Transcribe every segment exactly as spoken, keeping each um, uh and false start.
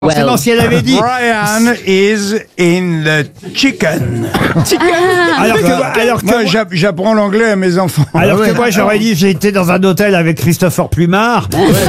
Well, si elle avait dit Brian is in the chicken. alors que, alors que Moi, moi, j'app- j'apprends l'anglais à mes enfants. alors que moi j'aurais dit j'ai été dans un hôtel avec Christopher Plumard.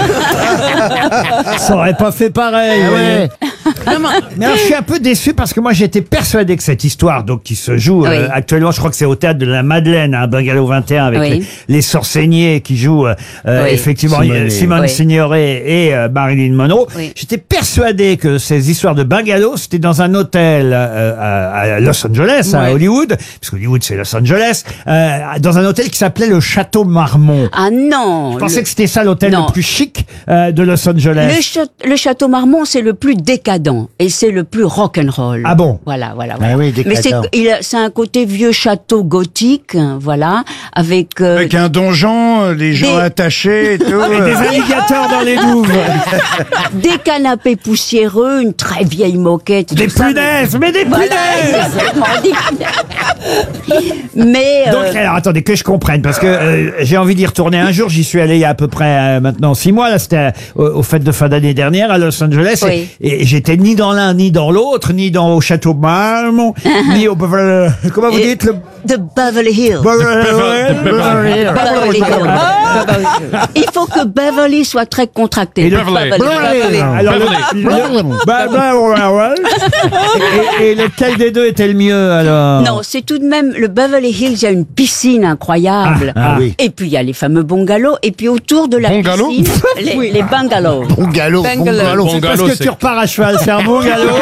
Ça aurait pas fait pareil. vous voyez. Mais alors, je suis un peu déçu parce que moi j'étais persuadé que cette histoire, donc qui se joue euh, Oui. actuellement, je crois que c'est au théâtre de la Madeleine, à Bungalow vingt et un, avec Oui. les, les Sorceigniers qui jouent euh, euh, Oui. effectivement Simone. euh, Simone Oui. Signoret et euh, Marilyn Monroe. Oui. J'étais persuadé que ces histoires de bungalow, c'était dans un hôtel euh, à, à Los Angeles, à Ouais. Hollywood, parce que Hollywood c'est Los Angeles, euh, dans un hôtel qui s'appelait le Château Marmont. Ah non. Je pensais le, que c'était ça l'hôtel Non. le plus chic euh, de Los Angeles. le, cha- le château Marmont, c'est le plus décadent et c'est le plus rock'n'roll. Ah bon? Voilà, voilà, voilà. Ah oui, Mais c'est décadent. il a- c'est un côté vieux château gothique, hein, voilà, avec, euh, Avec un donjon, euh, les gens Des- attachés et tout. Et des euh. alligators dans les douves. des canapés poussiéreux, une très vieille moquette. Des tout ça, mais- punaises, mais des Voilà, punaises. exactement, des punaises. Mais Donc, euh, alors, attendez, que je comprenne, parce que euh, j'ai envie d'y retourner un jour. J'y suis allé il y a à peu près euh, maintenant six mois. Là, c'était euh, au, aux fêtes de fin d'année dernière à Los Angeles. Oui. Et, et j'étais ni dans l'un, ni dans l'autre, ni dans au Château Marmont, ni au Beverly... Comment vous Et- dites le... de Beverly Hills. Beverly- Beverly Hills. Beverly Hills. Il faut que Beverly soit très contracté. Et le- Beverly. Beverly. Alors, le, le- bah, bah, ouais, ouais. Et, et lequel des deux était le mieux, alors? Non, c'est tout de même le Beverly Hills. Il y a une piscine incroyable. Ah, ah oui. Et puis il y a les fameux bungalows. Et puis autour de la Bungalow piscine, les, les bungalows. Bon galop, bon galop. C'est parce que tu repars à cheval, c'est un bon galop.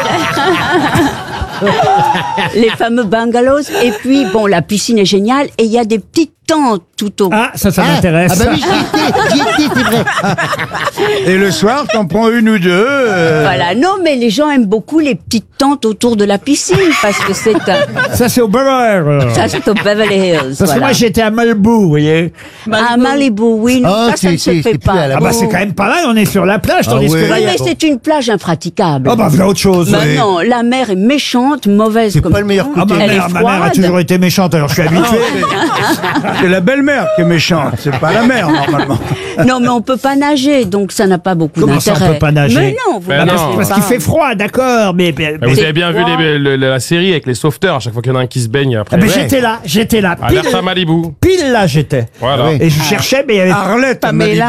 les fameux bungalows. Et puis bon, la piscine est géniale. Et il y a des petites tentes tout au. Ah, ça, ça Ah, m'intéresse. Ah bah oui, j'y étais, j'y étais, c'est vrai. Et le soir, t'en prends une ou deux. euh, Voilà. Non, mais les gens aiment beaucoup les petites tentes autour de la piscine parce que c'est un. Ça, c'est au Beverly. Ça, c'est au Beverly Hills. Parce que voilà. moi, j'étais à Malibu, vous voyez. À Malibu, oui. Non, Ah, ça, ça ne c'est- se c'est- fait c'est plus pas. à la Ah bah, c'est quand même pas mal, on est sur la plage, tandis Ah ouais. que là, Oui, il y a... mais c'est une plage impraticable. Ah bah, voilà autre chose. Bah oui. non, la mer est méchante, mauvaise C'est comme pas le meilleur tout. Ah, ma Elle mère, est ma mère a froide. toujours été méchante, alors je suis habitué. C'est la belle-mère qui est méchante, c'est pas la mère normalement. Non, mais on peut pas nager, donc ça n'a pas beaucoup Comment ça, d'intérêt. on peut pas nager? Mais non, vous Ben ne non. nagez Parce pas. qu'il fait froid, d'accord, mais... mais, Ah, Vous mais- avez bien vu les- le- la série avec les sauveteurs, à chaque fois qu'il y en a un qui se baigne après. Ah, mais Ouais. j'étais là, j'étais là. Pile, Alerte à Malibu. pile là, j'étais. Voilà. oui. Et je cherchais, mais il y avait... Arlette à Malibu.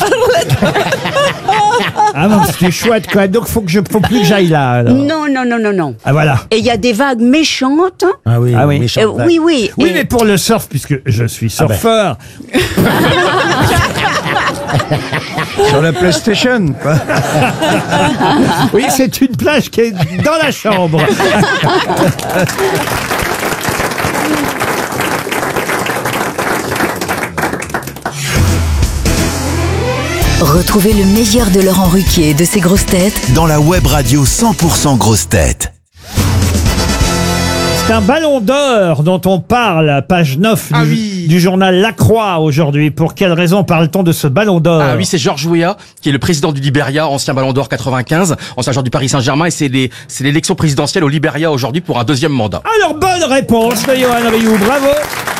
Ah non, c'était chouette, quoi. Donc, faut que je, faut plus que j'aille là, alors. Non, non, non, non, non. Ah, voilà. Et il y a des vagues méchantes. Ah oui, Ah oui. méchant. Euh, oui, oui. Oui, Et- mais pour le surf, puisque je suis surfeur, Sur la PlayStation. quoi. oui, c'est une plage qui est dans la chambre. Retrouvez le meilleur de Laurent Ruquier et de ses grosses têtes dans la web radio cent pour cent grosses têtes. C'est un ballon d'or dont on parle, page neuf Ah du, oui. du journal La Croix aujourd'hui. Pour quelle raison parle-t-on de ce ballon d'or? Ah oui, c'est Georges Weah, qui est le président du Liberia, ancien Ballon d'Or quatre-vingt-quinze, ancien joueur du Paris Saint-Germain, et c'est des- c'est l'élection présidentielle au Liberia aujourd'hui pour un deuxième mandat. Alors, bonne réponse de Johan Rioux, bravo.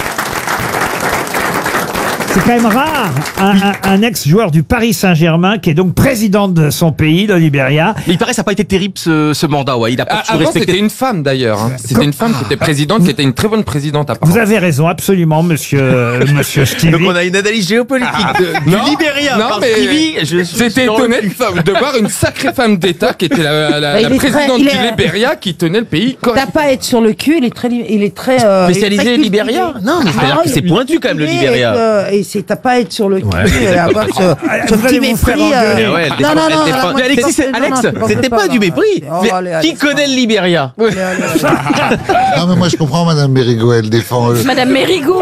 C'est quand même rare, un, un- un ex-joueur du Paris Saint-Germain qui est donc président de son pays, le Libéria. Mais il paraît que ça n'a pas été terrible ce, ce mandat, ouais. Il a pas Ah, toujours avant, respecté. c'était une femme d'ailleurs. hein. C'était une femme qui était présidente, qui était une très bonne présidente apparemment. Vous avez raison, absolument, monsieur, euh, monsieur Stevie. a une analyse géopolitique de- Non, du Libéria. non, par mais Stevie. Je suis J'étais sur- étonné de, de voir une sacrée femme d'État qui était la, la- la Bah, il est présidente très- il du est- Libéria qui tenait le pays correct. T'as pas à être sur le cul, il est très, li- il est très euh, Spécialisé il est très Libéria cultivé. Non, mais c'est-à-dire Ah, que c'est il est pointu quand même, le cultivé Libéria. Et, que- et c'est t'as pas à être sur le cul et avoir ce, ce Vous petit allez vous faire mépris. engueuler. euh, Ouais, elle non, défend- non, elle non, défend- non, Mais Alexis, non, c'est- non, Alex, non, non, c'était non, pas non, du non. mépris. Oh, Mais allez, qui allez, connaît le Libéria allez, allez, allez. Non, mais moi je comprends, Madame Mérigot, elle défend. euh, Madame Mérigot.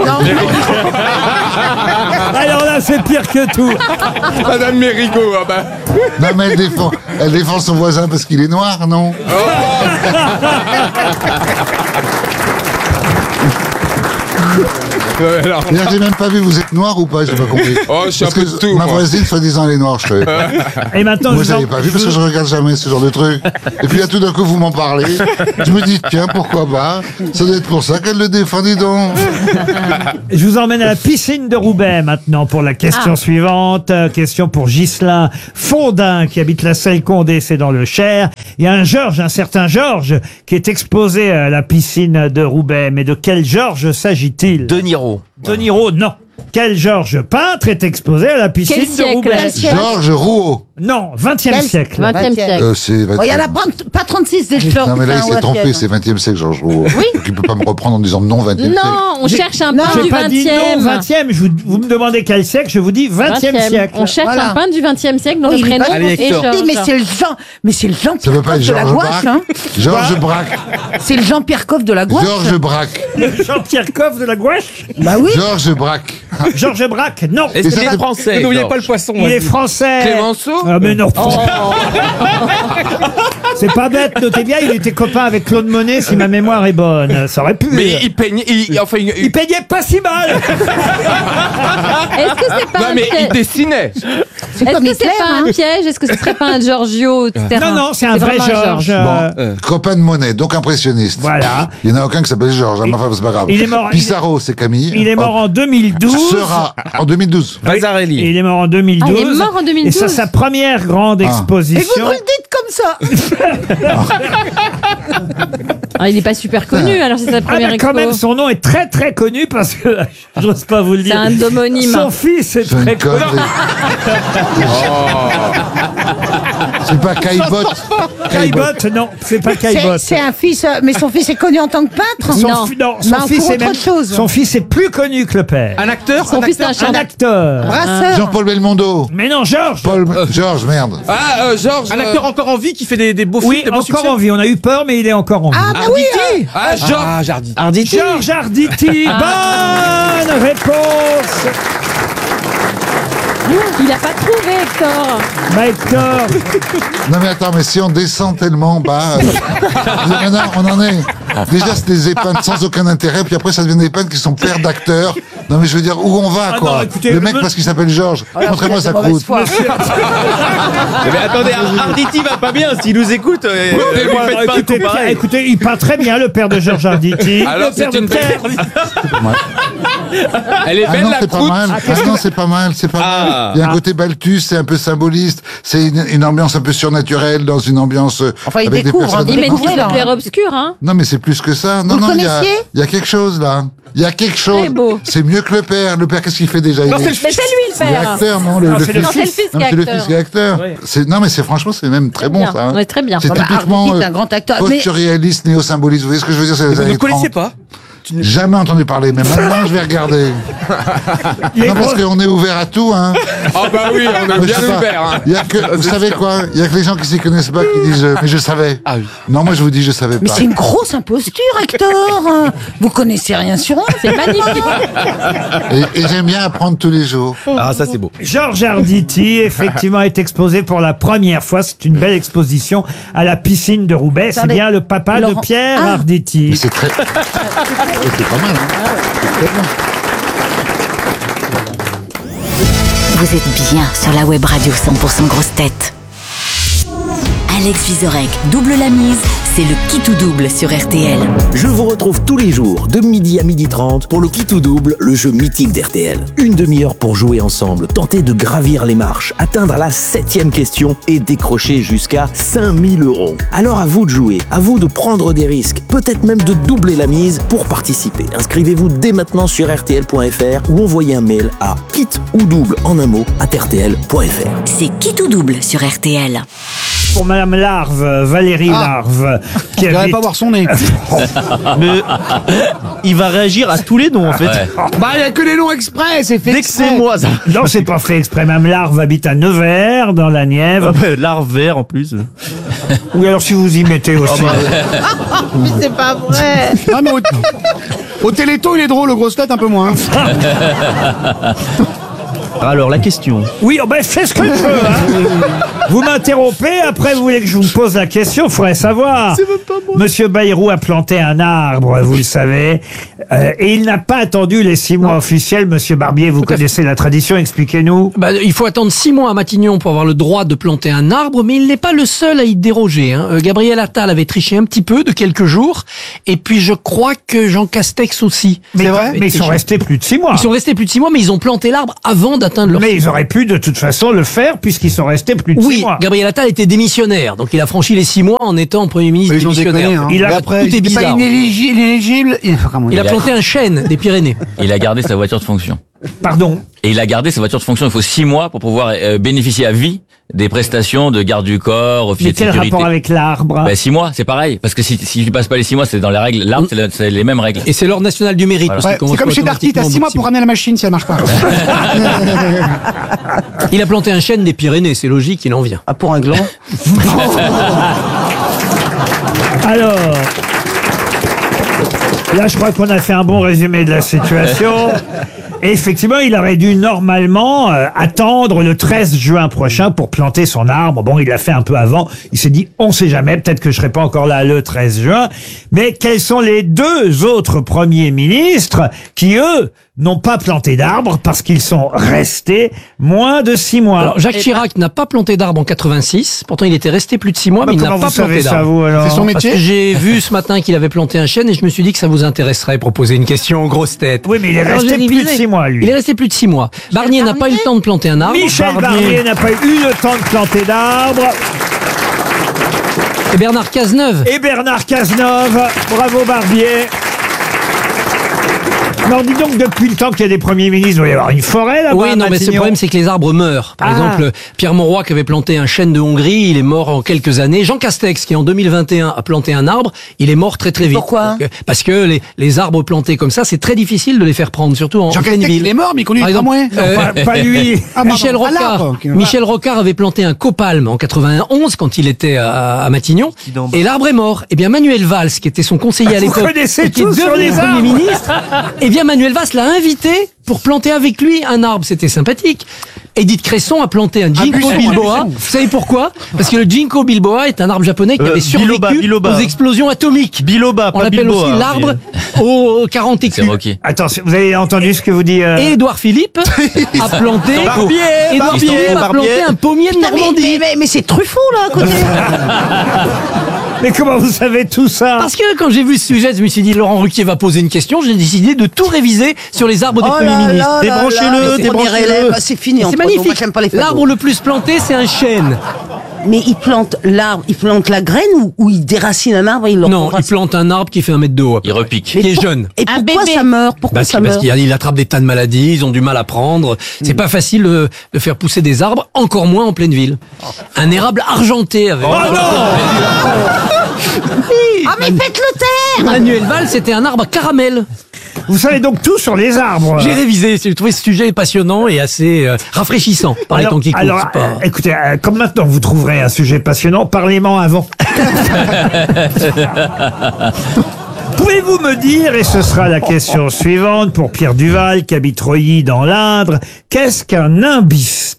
Alors là, c'est pire que tout. Madame Mérigot, ah bah. Non, mais elle défend, elle défend son voisin parce qu'il est noir, non? Ouais, alors, D'ailleurs, j'ai même pas vu, vous êtes noir ou pas, j'ai pas compris. Oh, je suis un Parce peu que de tout, ma moi. voisine, soi-disant, elle est noire, je savais pas. Et maintenant, Moi, je je vous en- l'avais pas vu parce que je regarde jamais ce genre de truc. Et puis là, tout d'un coup, vous m'en parlez. Je me dis, tiens, pourquoi pas? Ça doit être pour ça qu'elle le défend, dis donc. Je vous emmène à la piscine de Roubaix maintenant pour la question Ah. suivante. Euh, Question pour Ghislain Fondin qui habite la Selle-Condé, c'est dans le Cher. Il y a un Georges, un certain Georges, qui est exposé à la piscine de Roubaix. Mais de quel Georges s'agit-il? De Niro. De Niro, non. Quel Georges peintre est exposé à la piscine Quel de siècle? Roubaix? Quel siècle? Georges Rouault. Non, vingtième Quel- siècle. vingtième siècle. Euh, c'est Oh, il y en a pas, pas trente-six des Georges. Non, mais là, il Putain, s'est ouais, trompé, piège. c'est vingtième siècle, Georges Rouault. Oui. Donc, il peut pas me reprendre en disant non, vingtième siècle. Non, on J'ai- cherche un Non, peintre J'ai du pas dit non, vingtième. vingtième. Je vous, vous me demandez quel siècle, je vous dis vingtième siècle. On cherche Voilà. un peintre du vingtième siècle dont Oh, le il est prénom pas- est Hector. Georges. Oui, mais c'est le Jean, mais c'est le Jean Ça veut pas être de la Georges gouache, Braque. hein. Georges Braque. C'est le Jean-Pierre Coff de la gouache. Georges Braque. Jean-Pierre Coff de la gouache. Bah oui. Georges Braque. Georges Braque, non. Est-ce Et qu'il ça, est c'est- français? N'oubliez Georges pas le poisson. Il est français. Clémenceau Ah, mais non. C'est pas bête, notez bien, il était copain avec Claude Monet, si ma mémoire est bonne. Ça aurait pu. Mais il peignait. Il, il- enfin, il, Il peignait pas si mal. Est-ce que c'est pas non, un mais il piège? dessinait. C'est Est-ce comme que c'est Hitler, pas hein. un piège? Est-ce que ce serait pas un Giorgio, et cetera? Non, non, c'est un vrai vraiment Georges. euh, Copain de Monet, donc impressionniste. Voilà. Il n'y en a aucun qui s'appelle Georges, hein, mais enfin, c'est pas grave. il est mort- Pissarro, c'est Camille. Il est mort en deux mille douze. Sera en deux mille douze. Oui. Vasarely. Et il est mort en deux mille douze. Ah, il est mort en deux mille douze. Et ça, sa première grande Et exposition. vous nous le dites comme ça. Ah, il n'est pas super connu, alors c'est sa Ah, première mais quand expo. même, son nom est très très connu parce que, j'ose pas vous le C'est dire. un homonyme. Son fils est C'est très une connu. connerie. C'est pas Caillebotte. Caillebotte, non, c'est pas C'est Caillebotte. c'est un fils, euh, mais son fils est connu en tant que peintre. Son, Non. fi- non, son Non, fils pour est autre même, chose. son fils est plus connu que le père. Un acteur Son fils est un Un chanteur. acteur. Brasseur. Jean-Paul Belmondo. Mais non, Georges. Paul, Georges, merde. Ah, euh, Georges. Un acteur encore en vie qui fait des, des beaux Oui, films, des beaux encore succès. en vie. On a eu peur, mais il est encore en vie. Ah bah oui. hein. Ah, Georges. Ah, Jardy. Arditi. Georges Arditi. Bonne réponse. Il n'a pas trouvé, Hector. Bah, Hector. Non mais attends, mais si on descend tellement bas, euh, maintenant on en est. Déjà c'est des épindes sans aucun intérêt, puis après ça devient des épindes qui sont pères d'acteurs. Non mais je veux dire où on va Ah quoi. non, écoutez, le mec me- parce qu'il s'appelle Georges. Montrez-moi sa mauvaise croûte. foi. Mais attendez, Arditi va pas bien. S'il nous écoute, euh, Ouais, ne lui ouais, faites pas un écoutez, coup Pierre, pareil. écoutez, il peint très bien, le père de Georges Arditi. Alors, le père c'est de une belle- Pierre. Elle est Ah belle non, la c'est pas croûte. mal. Ah non, c'est pas mal, c'est pas Ah. mal. Il y a un côté Balthus, c'est un peu symboliste. C'est une, une ambiance un peu surnaturelle dans une ambiance euh, Enfin, il avec des découvre, hein, personnages. Il Mais maîtrise découvrez, le là. clair obscur, hein. Non, mais c'est plus que ça. Non, Vous le non, il y a, connaissiez il y a quelque chose là. Il y a quelque chose. Très beau. C'est mieux que le père. Le père, qu'est-ce qu'il fait déjà Non, Il c'est est- le Mais c'est lui le Il est père. acteur, non le, Non, le c'est le Non, c'est le fils qui Non, est c'est le acteur. fils qui est acteur. Oui. C'est non, mais c'est franchement, c'est même très bon bien. ça. hein. Ouais, très bien. C'est Bah, typiquement Arditi, euh, un grand acteur. Mais post-surréaliste, néo-symboliste. Vous voyez ce que je veux dire C'est les Vous années ne connaissez trente. pas Jamais entendu parler, mais maintenant je vais regarder. Les Non, parce grosses- qu'on est ouvert à tout, hein. Ah bah oui, on a Moi, je bien sais pas. ouvert. Hein. Il y a que, vous savez quoi Il y a que les gens qui s'y connaissent pas qui disent, euh, mais je savais. Ah oui. Non, moi je vous dis, je savais mais pas. c'est une grosse imposture, Hector. Vous connaissez rien sur eux. C'est magnifique. Et, et j'aime bien apprendre tous les jours. Ah, ça c'est beau. Georges Arditi, effectivement, est exposé pour la première fois. C'est une belle exposition à la piscine de Roubaix. C'est Attendez. bien le papa de Laurent- Pierre Ah. Arditi. Mais c'est très. c'est pas mal, hein. C'est très bien. Vous êtes bien sur la web radio cent pour cent grosse tête. Alex Vizorek double la mise, c'est le qui tout double sur R T L. Je vous retrouve tous les jours de midi à midi trente pour le qui tout double, le jeu mythique d'R T L. Une demi-heure pour jouer ensemble, tenter de gravir les marches, atteindre la septième question et décrocher jusqu'à cinq mille euros. Alors à vous de jouer, à vous de prendre des risques, peut-être même de doubler la mise pour participer. Inscrivez-vous dès maintenant sur R T L point F R ou envoyez un mail à kit ou double en un mot à R T L point F R. C'est qui tout double sur R T L. Pour Madame Larve, Valérie Larve, qui J'arrive habite... pas voir son nez. Mais il va réagir à tous les noms en fait. Bah, il y a que les noms exprès, c'est fait Dès que exprès. c'est moi, ça. Non, c'est pas fait exprès. Madame Larve habite à Nevers, dans la Nièvre. L'arbre vert en plus. Oui, alors si vous y mettez aussi. Mais c'est pas vrai. Ah, mais au, au Téléthon, il est drôle, le grosse tête, un peu moins. Alors, la question. Oui, oh ben, fais ce que je veux. Hein. Vous m'interrompez, après vous voulez que je vous pose la question, il faudrait savoir. Monsieur Bayrou a planté un arbre, vous le savez, euh, et il n'a pas attendu les six mois officiels. Monsieur Barbier, vous connaissez la tradition, expliquez-nous. Bah, il faut attendre six mois à Matignon pour avoir le droit de planter un arbre, mais il n'est pas le seul à y déroger. Hein. Euh, Gabriel Attal avait triché un petit peu de quelques jours, et puis je crois que Jean Castex aussi. Mais, mais ils sont restés plus de six mois. Ils sont restés plus de six mois, mais ils ont planté l'arbre avant d'atteindre leur. Mais ils auraient pu de toute façon le faire puisqu'ils sont restés plus de oui, six mois. Gabriel Attal était démissionnaire, donc il a franchi les six mois en étant Premier ministre Mais ils ont démissionnaire. déconné, hein. Il a, Après, tout est il était pas bizarre. inéligible. inéligible. Il, comment Il a Il a- planté un chêne des Pyrénées. Il a gardé sa voiture de fonction. pardon. Et il a gardé sa voiture de fonction. Il faut six mois pour pouvoir euh, bénéficier à vie des prestations de garde du corps, officier Mais de quel sécurité. rapport avec l'arbre? Bah, six mois, c'est pareil. Parce que si, si tu passes pas les six mois, c'est dans les règles. L'arbre, c'est, la- c'est les mêmes règles. Et c'est l'ordre national du mérite. Voilà. parce Ouais, qu'on c'est comme reçoit chez Darty, t'as automatiquement six mois au bout de pour ramener la machine si elle marche pas. Il a planté un chêne des Pyrénées, c'est logique, il en vient. Ah, pour un gland. Alors, là, je crois qu'on a fait un bon résumé de la situation. Et effectivement, il aurait dû normalement euh, attendre le treize juin prochain pour planter son arbre. Bon, il l'a fait un peu avant. Il s'est dit, on sait jamais, peut-être que je serai pas encore là le treize juin. Mais quels sont les deux autres premiers ministres qui, eux, n'ont pas planté d'arbres parce qu'ils sont restés moins de six mois? Alors, Jacques Chirac n'a pas planté d'arbre en quatre-vingt-six. Pourtant, il était resté plus de six mois, Bah, mais il n'a comment pas vous savez planté ça, d'arbre. vous, alors C'est son Parce métier. que j'ai vu ce matin qu'il avait planté un chêne et je me suis dit que ça vous intéresserait pour poser une question aux grosses têtes. Oui, mais il est Alors, resté j'ai plus de révisé. six mois, lui. Il est resté plus de six mois. Barnier n'a pas eu le temps de planter un arbre. Michel Barnier n'a pas eu le temps de planter d'arbres. Et Bernard Cazeneuve. Et Bernard Cazeneuve. Bravo Barbier. Non, dis donc, depuis le temps qu'il y a des premiers ministres, il doit y avoir une forêt là-bas. Oui, à non, mais ce Matignon. problème, c'est que les arbres meurent. Par Ah. exemple, Pierre Mauroy qui avait planté un chêne de Hongrie, il est mort en quelques années. Jean Castex, qui en deux mille vingt et un a planté un arbre, il est mort très très vite. Pourquoi Donc, euh, Parce que les, les arbres plantés comme ça, c'est très difficile de les faire prendre, surtout en, en Jean pleine Castex, ville. il est mort, mais il conduit Par le exemple, tramway. euh, Pas, pas lui. Ah, pardon, Michel à Rocard, l'arbre. Michel Rocard avait planté un copalme en quatre-vingt-onze quand il était à, à Matignon, et l'arbre est mort. Eh bien, Manuel Valls, qui était son conseiller à Vous l'époque, connaissez et qui est tout sur devenu les Premier arbres. ministre, eh bien, Manuel Valls l'a invité pour planter avec lui un arbre. C'était sympathique. Edith Cresson a planté un ginkgo buisson, un bilboa. buisson. Vous savez pourquoi? Parce que le ginkgo bilboa est un arbre japonais qui Euh, avait survécu biloba, biloba. aux explosions atomiques. Biloba, On pas l'appelle Bilboa. aussi l'arbre aux quarante C'est écus. Rocky. Attention, vous avez entendu ce que vous dit euh, Et Édouard Philippe a planté. Barbier, Édouard Barbier, Philippe a Barbier. planté un pommier de Putain, mais, Normandie. mais, mais, mais c'est Truffaut, là, à côté. Mais comment vous savez tout ça? Parce que quand j'ai vu ce sujet, je me suis dit Laurent Ruquier va poser une question. J'ai décidé de tout réviser sur les arbres des Oh premiers là ministres. là là Débranchez-le, là, mais débranchez-le. on dirait, bah, c'est fini. C'est entre nous. magnifique. Moi, j'aime pas les fagos. L'arbre le plus planté, c'est un chêne. Mais il plante l'arbre, il plante la graine ou, ou il déracine un arbre et il le Non, il racine. plante un arbre qui fait un mètre de haut. Il repique. Il est jeune. Et Un pourquoi bébé. ça meurt Pourquoi Parce, ça parce meurt qu'il il attrape des tas de maladies, ils ont du mal à prendre. C'est pas facile de, de faire pousser des arbres, encore moins en pleine ville. Un érable argenté avec. Ah mais faites-le taire Manuel Valls, c'était un arbre à caramel. Vous savez donc tout sur les arbres. J'ai révisé, j'ai trouvé ce sujet passionnant et assez euh, rafraîchissant par les Alors, temps qui courent. alors, c'est pas- euh, écoutez, euh, comme maintenant vous trouverez un sujet passionnant, parlez-moi avant. Pouvez-vous me dire, et ce sera la question suivante pour Pierre Duval qui habite Reuilly dans l'Indre, qu'est-ce qu'un nimbiste ?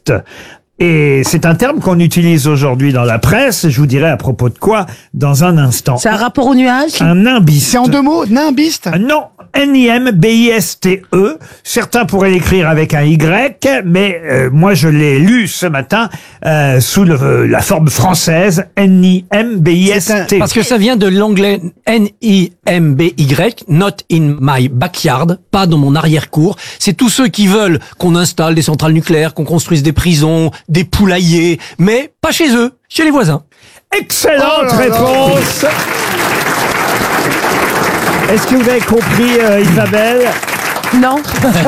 Et c'est un terme qu'on utilise aujourd'hui dans la presse, je vous dirai à propos de quoi dans un instant. C'est un rapport au nuage Un nimbiste. C'est en deux mots, nimbiste. Non, N I M B I S T E. Certains pourraient l'écrire avec un Y, mais euh, moi je l'ai lu ce matin euh, sous le- la forme française N I M B I S T E. Parce que ça vient de l'anglais N I M B Y, not in my backyard, pas dans mon arrière-cour. C'est tous ceux qui veulent qu'on installe des centrales nucléaires, qu'on construise des prisons, des poulaillers, mais pas chez eux, chez les voisins. Excellente Oh là là. réponse. Est-ce que vous avez compris, euh, Isabelle? Non.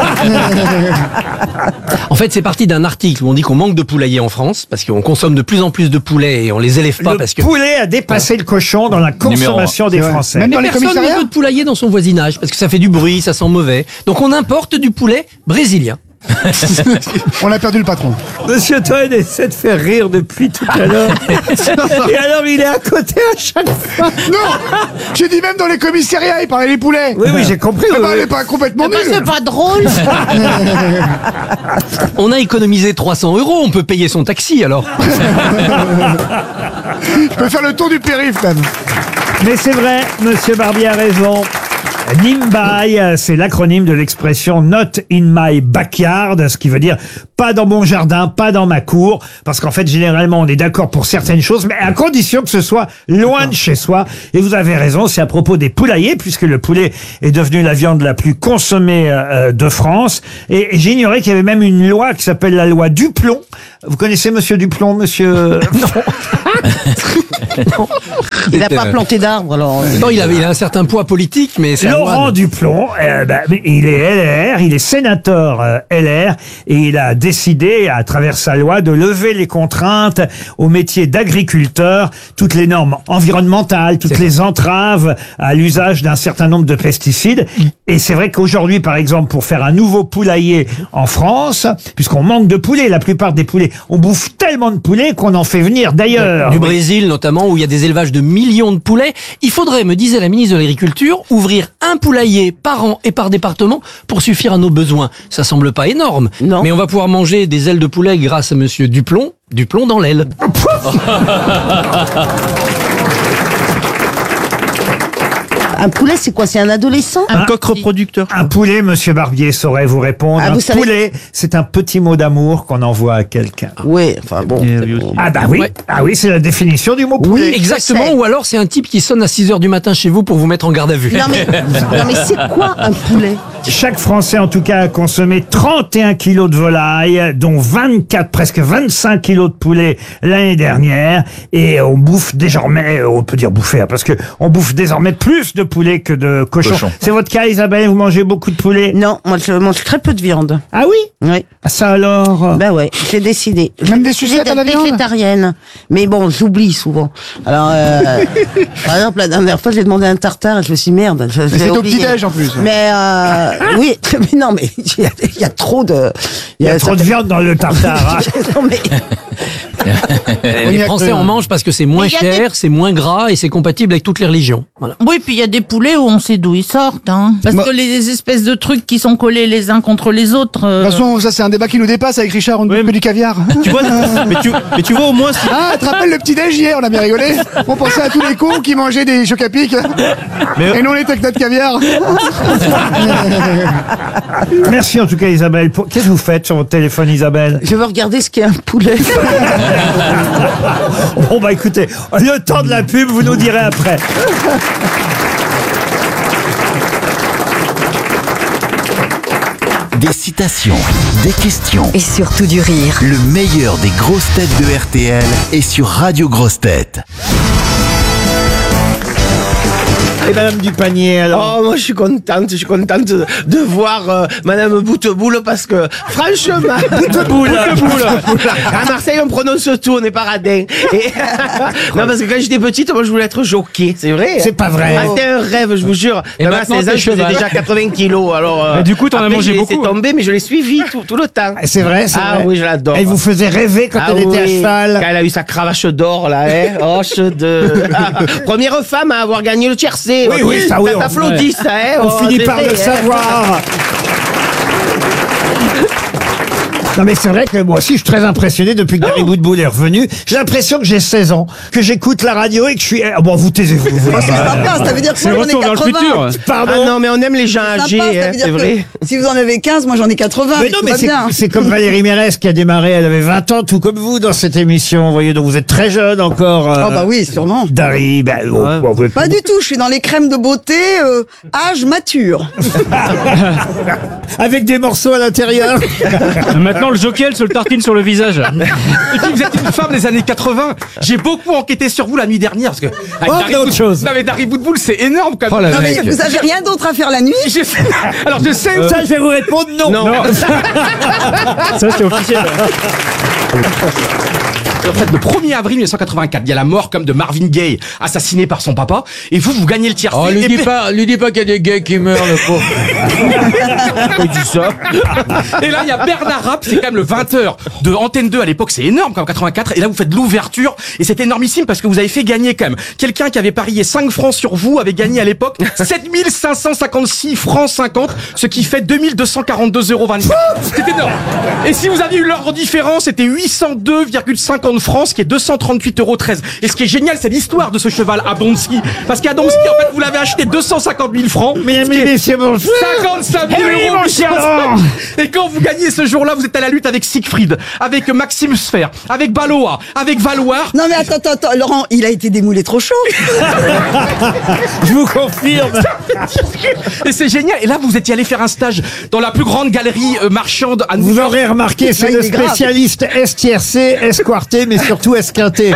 En fait, c'est parti d'un article où on dit qu'on manque de poulaillers en France, parce qu'on consomme de plus en plus de poulets et on les élève pas Le parce que... poulet a dépassé le cochon dans la consommation des Français. Même Mais dans les personne commissariats ne veut de poulailler dans son voisinage, parce que ça fait du bruit, ça sent mauvais. Donc on importe du poulet brésilien. On a perdu le patron. Monsieur Toen essaie de faire rire depuis tout à l'heure. Et alors, il est à côté à chaque fois. Non, j'ai dit même dans les commissariats, il parlait des poulets. Oui, oui, j'ai compris. Eh oui, ben, oui. elle est pas complètement nulle. C'est pas drôle. On a économisé trois cents euros, on peut payer son taxi alors. Je peux faire le tour du périph' même. Mais c'est vrai, Monsieur Barbier a raison. Nimbai, c'est l'acronyme de l'expression Not in my backyard, ce qui veut dire pas dans mon jardin, pas dans ma cour, parce qu'en fait, généralement, on est d'accord pour certaines choses, mais à condition que ce soit loin de chez soi. Et vous avez raison, c'est à propos des poulaillers, puisque le poulet est devenu la viande la plus consommée euh, de France. Et, et j'ignorais qu'il y avait même une loi qui s'appelle la loi Duplon. Vous connaissez Monsieur Duplon, Monsieur... Non. Il n'a pas planté d'arbres, alors. Non, il, avait, il a un certain poids politique, mais c'est un Laurent moine. Duplon, euh, bah, il est L R, il est sénateur euh, L R, et il a décidé, à travers sa loi, de lever les contraintes au métier d'agriculteur, toutes les normes environnementales, toutes les entraves à l'usage d'un certain nombre de pesticides. Et c'est vrai qu'aujourd'hui, par exemple, pour faire un nouveau poulailler en France, puisqu'on manque de poulets, la plupart des poulets, on bouffe tellement de poulets qu'on en fait venir d'ailleurs. Du Brésil notamment, où il y a des élevages de millions de poulets. Il faudrait, me disait la ministre de l'Agriculture, ouvrir un poulailler par an et par département pour suffire à nos besoins. Ça semble pas énorme, non. Mais on va pouvoir manger des ailes de poulet grâce à Monsieur Duplon, du plomb dans l'aile. Un poulet, c'est quoi? C'est un adolescent? Un coq reproducteur. Un poulet, Monsieur Barbier saurait vous répondre. Ah, un vous savez- poulet, c'est un petit mot d'amour qu'on envoie à quelqu'un. Oui, enfin bon. Ah bah oui, Ouais. ah oui, c'est la définition du mot poulet. Exactement, sais. ou alors c'est un type qui sonne à six heures du matin chez vous pour vous mettre en garde à vue. Non mais, non mais c'est quoi un poulet? Chaque Français, en tout cas, a consommé trente et un kilos de volaille, dont vingt-quatre, presque vingt-cinq kilos de poulet l'année dernière. Et on bouffe désormais, on peut dire bouffer, hein, parce que on bouffe désormais plus de poulet que de cochon. Cochon. C'est votre cas, Isabelle? Vous mangez beaucoup de poulet? Non, moi je mange très peu de viande. Ah oui? Oui. Ça alors? Ben ouais, j'ai décidé. Même des J'ai sucettes à la d'être viande? végétarienne. Mais bon, j'oublie souvent. Alors, euh, par exemple, la dernière fois, j'ai demandé un tartare et je me suis dit, merde. je- Mais j'ai c'est au oublié. petit-déj en plus. Mais euh, oui, mais non, mais il y, a- il y a trop de... Il y a trop de viande dans le tartare. hein. Non, mais On y Les a Français cru, en hein. mangent parce que c'est moins Mais il y a cher, c'est moins gras et c'est compatible avec toutes les religions. Voilà. Oui, puis il y a des poulets où on sait d'où ils sortent, hein. Parce Moi- que les espèces de trucs qui sont collés les uns contre les autres. euh, De toute façon, ça c'est un débat qui nous dépasse avec Richard, on ne bouffe que du caviar. Tu vois, mais tu, mais tu vois au moins si... Ah, tu te rappelles le petit déj hier, on a bien rigolé. On pensait à tous les cons qui mangeaient des chocs à pic. Et nous on était avec notre caviar. Merci en tout cas, Isabelle. Pour- Qu'est-ce que vous faites sur votre téléphone, Isabelle? je veux regarder ce qu'est un poulet. Bon bah écoutez, le temps de la pub, vous nous direz après. Des citations, des questions, Et surtout du rire. le meilleur des grosses têtes de R T L est sur Radio Grosses Têtes. Et Madame Dupanier, alors? Oh, moi je suis contente, je suis contente de, de voir euh, Madame Bouteboul parce que franchement, Bouteboul, à Marseille on prononce tout, on n'est pas radin. Et non parce que quand j'étais petite, moi je voulais être jockey, c'est vrai. C'est pas vrai. Ah, c'était un rêve, je vous jure. Et Même à maintenant, seize ans, t'es je faisais cheval. déjà quatre-vingts kilos. Alors. euh, Mais du coup, t'en as après, mangé j'ai laissé beaucoup. tomber, mais je l'ai suivi tout, tout le temps. C'est vrai, c'est Ah vrai. oui, je l'adore. Elle vous faisait rêver quand Ah elle était à oui, cheval. quand elle a eu sa cravache d'or là, hein. Oh, che de... Première femme à avoir gagné le tiercé. Oui, oui, ça, oui, on- t'applaudis, ça, hein. On Oh, finit c'est par vrai, le hein. savoir. Non mais c'est vrai que moi aussi je suis très impressionné depuis que Gary Boutboul est revenu. J'ai l'impression que j'ai seize ans, que j'écoute la radio et que je suis... Ah bon, vous taisez-vous. vous. C'est sympa, ça veut dire que C'est moi le j'en ai retour vers le quatre-vingts. futur. Pardon. Ah non, mais on aime les gens C'est âgés, sympa, ça hein, veut dire c'est que vrai. si vous en avez quinze, moi j'en ai quatre-vingts. Mais non, tout mais va c'est, bien. c'est comme Valérie Mérès qui a démarré, elle avait vingt ans, tout comme vous, dans cette émission. Vous voyez, donc vous êtes très jeune encore. euh, Oh bah oui, sûrement. Dari, ben, bon, bon, vous êtes- Pas du tout, je suis dans les crèmes de beauté, euh, âge mature. avec des morceaux à l'intérieur. Maintenant, le jockey, elle se le tartine sur le visage. Et puis vous êtes une femme des années quatre-vingts. J'ai beaucoup enquêté sur vous la nuit dernière parce que. avec Oh, Dari autre Bout- chose. Non mais Dari Boutboul, c'est énorme quand même. Oh, la Non mais mec. vous avez rien d'autre à faire la nuit? Je sais- Alors je sais. Ça, je vais vous répondre non. Non. Ça, c'est officiel. En fait, le premier avril mille neuf cent quatre-vingt-quatre, il y a la mort comme de Marvin Gaye, assassiné par son papa, et vous, vous gagnez le tiercé. Oh, lui et dis puis- pas, lui dis pas qu'il y a des gays qui meurent, le pauvre. Il dit ça. Et là, il y a Bernard Rapp, c'est quand même le vingt heures de Antenne deux à l'époque, c'est énorme comme quatre-vingt-quatre. Et là, vous faites l'ouverture, et c'est énormissime parce que vous avez fait gagner quand même. Quelqu'un qui avait parié cinq francs sur vous avait gagné à l'époque sept mille cinq cent cinquante-six francs cinquante, ce qui fait deux mille deux cent quarante-deux euros vingt-quatre. C'est énorme. Et si vous aviez eu l'ordre différent, c'était huit cent deux virgule cinquante francs, ce qui est deux cent trente-huit euros treize. Et ce qui est génial, c'est l'histoire de ce cheval à Domski. Parce qu'à Domski, en fait, vous l'avez acheté deux cent cinquante mille francs. Mesdames et messieurs, bonjour. cinquante-cinq Eh mille oui, euros. mon cher Laurent. Et quand vous gagnez ce jour-là, vous êtes à la lutte avec Siegfried, avec Maxime Sfer, avec Balois, avec Valoir. Non mais attends, attends, attends, Laurent, il a été démoulé trop chaud. Je vous confirme. Et c'est génial. Et là, vous étiez allé faire un stage dans la plus grande galerie euh, marchande à New Vous York. aurez remarqué, c'est Là, le il est grave. spécialiste S T R C, esquarté, mais surtout esquinté.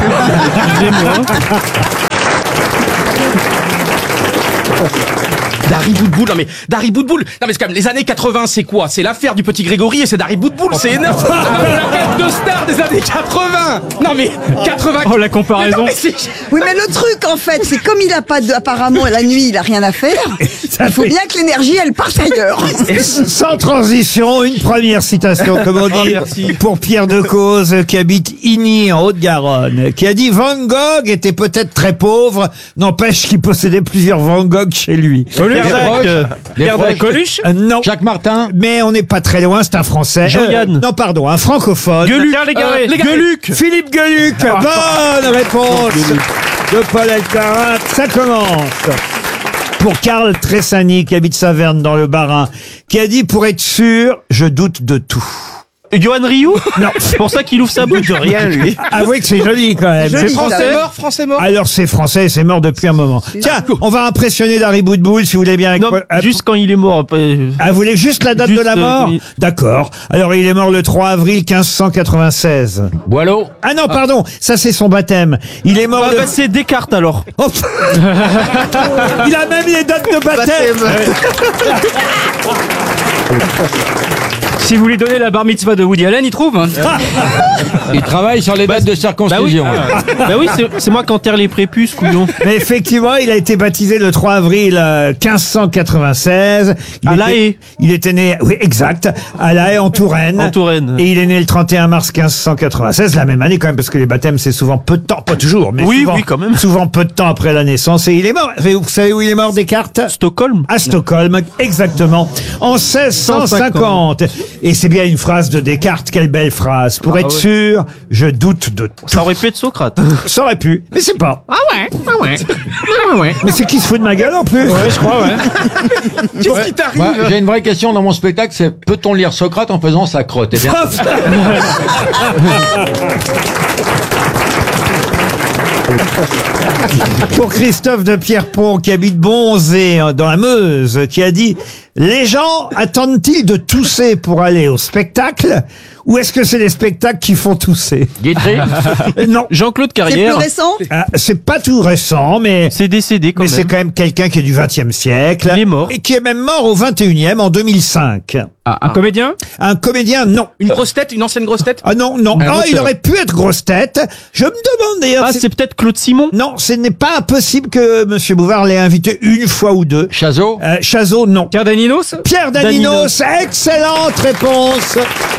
Dari Boudboul, non mais Dari Boudboul, non mais c'est quand même les années quatre-vingts, c'est quoi? C'est l'affaire du petit Grégory et c'est Dari Boudboul, c'est énorme. La bête de star des années quatre-vingts. Non mais quatre-vingts. Oh, la comparaison. Mais non, mais c'est- Oui mais le truc en fait, c'est comme il a pas de, apparemment la nuit, il a rien à faire. Il faut bien que l'énergie elle parte ailleurs. Sans transition, une première citation, comme on dit, pour Pierre Decauze, qui habite Igny, en Haute-Garonne, qui a dit « Van Gogh était peut-être très pauvre, n'empêche qu'il possédait plusieurs Van Gogh chez lui. » Des proches, des proches. Coluche. Euh, Non. Jacques Martin. Mais on n'est pas très loin, c'est un Français. Jean-Yann. Euh, non, pardon, un francophone. Gueuluc. Pierre Légaré. Euh, Légaré. Gueuluc. Philippe Gueluc. Bonne réponse de Paul Elkarat. Ça commence. Pour Karl Tressani, qui habite Saverne dans le Bas-Rhin, qui a dit « Pour être sûr, je doute de tout ». Johan Rioux. Non. C'est pour ça qu'il ouvre sa bouche de rien, lui. Avouez que c'est joli quand même. Joli, C'est français ça, ouais. mort, français mort. Alors c'est français, c'est mort depuis un moment. Tiens, on va impressionner Dari Boudboul si vous voulez bien. Avec Non, Paul- ah, juste quand il est mort. après- Ah, vous voulez juste la date Juste, de la euh, mort oui. D'accord. Alors il est mort le trois avril quinze cent quatre-vingt-seize. Boileau. Ah non, pardon, ça c'est son baptême. Il est mort Ah, le... bah, c'est Descartes alors. Oh, il a même les dates de baptême. Si vous lui donnez la bar mitzvah de Woody Allen, il trouve. Hein. Il travaille sur les dates de circoncision. Bah oui, bah oui c'est- c'est moi qui enterre les prépuces, couillon. Mais effectivement, il a été baptisé le trois avril euh, quinze cent quatre-vingt-seize. Il À était- La Haye. Il était né, oui, exact, à La Haye, en Touraine. En Touraine. Et il est né le trente et un mars quinze cent quatre-vingt-seize, la même année quand même, parce que les baptêmes, c'est souvent peu de temps, pas toujours, mais Oui, souvent, oui, quand même. souvent peu de temps après la naissance. Et il est mort. Vous savez où il est mort, Descartes? Stockholm. À Stockholm, exactement, en seize cent cinquante. Et c'est bien une phrase de Descartes, quelle belle phrase. Pour Ah être ouais. sûr, je doute de tout. Ça aurait pu être Socrate. Ça aurait pu, mais c'est pas. Ah ouais, ah ouais, ah ouais. Mais c'est qui se fout de ma gueule en plus? Ouais, je crois, ouais. Qu'est-ce qui t'arrive? Moi, j'ai une vraie question dans mon spectacle, c'est peut-on lire Socrate en faisant sa crotte? Eh bien, Pour Christophe de Pierrepont, qui habite Bonzé, hein, dans la Meuse, qui a dit « Les gens attendent-ils de tousser pour aller au spectacle ou est-ce que c'est les spectacles qui font tousser ?» Guitry. Euh, Non. Jean-Claude C'est plus Carrière. récent. Ah, c'est pas tout récent, mais... C'est décédé quand Mais même. c'est quand même quelqu'un qui est du vingtième siècle. Il est mort. Et qui est même mort au vingt et unième, en deux mille cinq. Ah, un comédien. Un comédien, non. Une grosse tête, une ancienne grosse tête. Ah non, non. Un Ah, il auteur. aurait pu être grosse tête. Je me demande d'ailleurs... Ah, c'est- c'est peut-être Claude Simon. Non, ce n'est pas impossible que Monsieur Bouvard l'ait invité une fois ou deux. Chazot. Euh, Chazot, non. Pierre Daninos. Pierre Daninos, excellente réponse.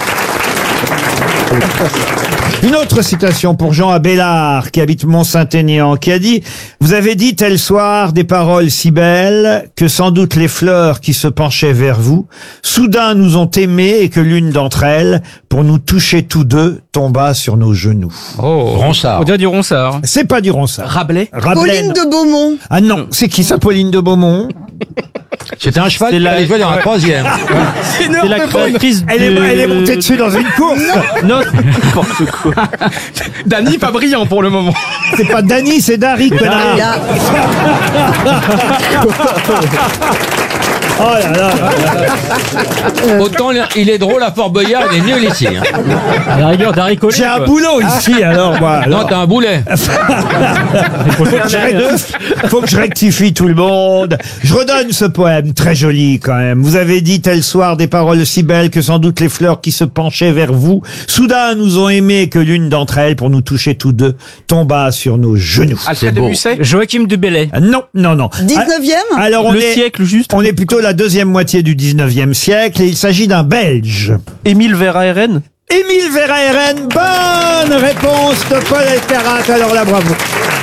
Une autre citation pour Jean Abélard, qui habite Mont-Saint-Aignan, qui a dit « Vous avez dit tel soir des paroles si belles que sans doute les fleurs qui se penchaient vers vous, soudain nous ont aimés et que l'une d'entre elles, pour nous toucher tous deux, tomba sur nos genoux. Oh. Ronsard. On dirait du Ronsard. » C'est pas du Ronsard. Rabelais. Rabelais, Pauline non. de Beaumont. Ah non, c'est qui ça, Pauline de Beaumont? C'était un cheval C'est qui la- allait jouer dans la ouais. troisième. C'est C'est la créatrice Elle est, de- elle est montée dessus dans une course. Non, n'importe quoi. Dany, pas brillant pour le moment. C'est pas Dany, c'est Dari, connard. Il y a- Oh là là. Autant il est drôle à Fort Boyard, il est nul ici. Hein. À la rigueur d'un ricolé. J'ai un quoi. boulot ici, alors moi. alors. Non, t'as un boulet. faut, que je rectifie, faut que je rectifie tout le monde. Je redonne ce poème, très joli quand même. Vous avez dit tel soir des paroles si belles que sans doute les fleurs qui se penchaient vers vous, soudain nous ont aimé que l'une d'entre elles, pour nous toucher tous deux, tomba sur nos genoux. Alfred de Musset. Joachim de Bellay. Ah, Non, non, non. dix-neuvième Alors on Le est, siècle juste. on est plutôt la deuxième moitié du dix-neuvième siècle et il s'agit d'un Belge. Émile Verhaeren. Émile Verhaeren, bonne réponse de Paul Elkarat. Alors là, bravo.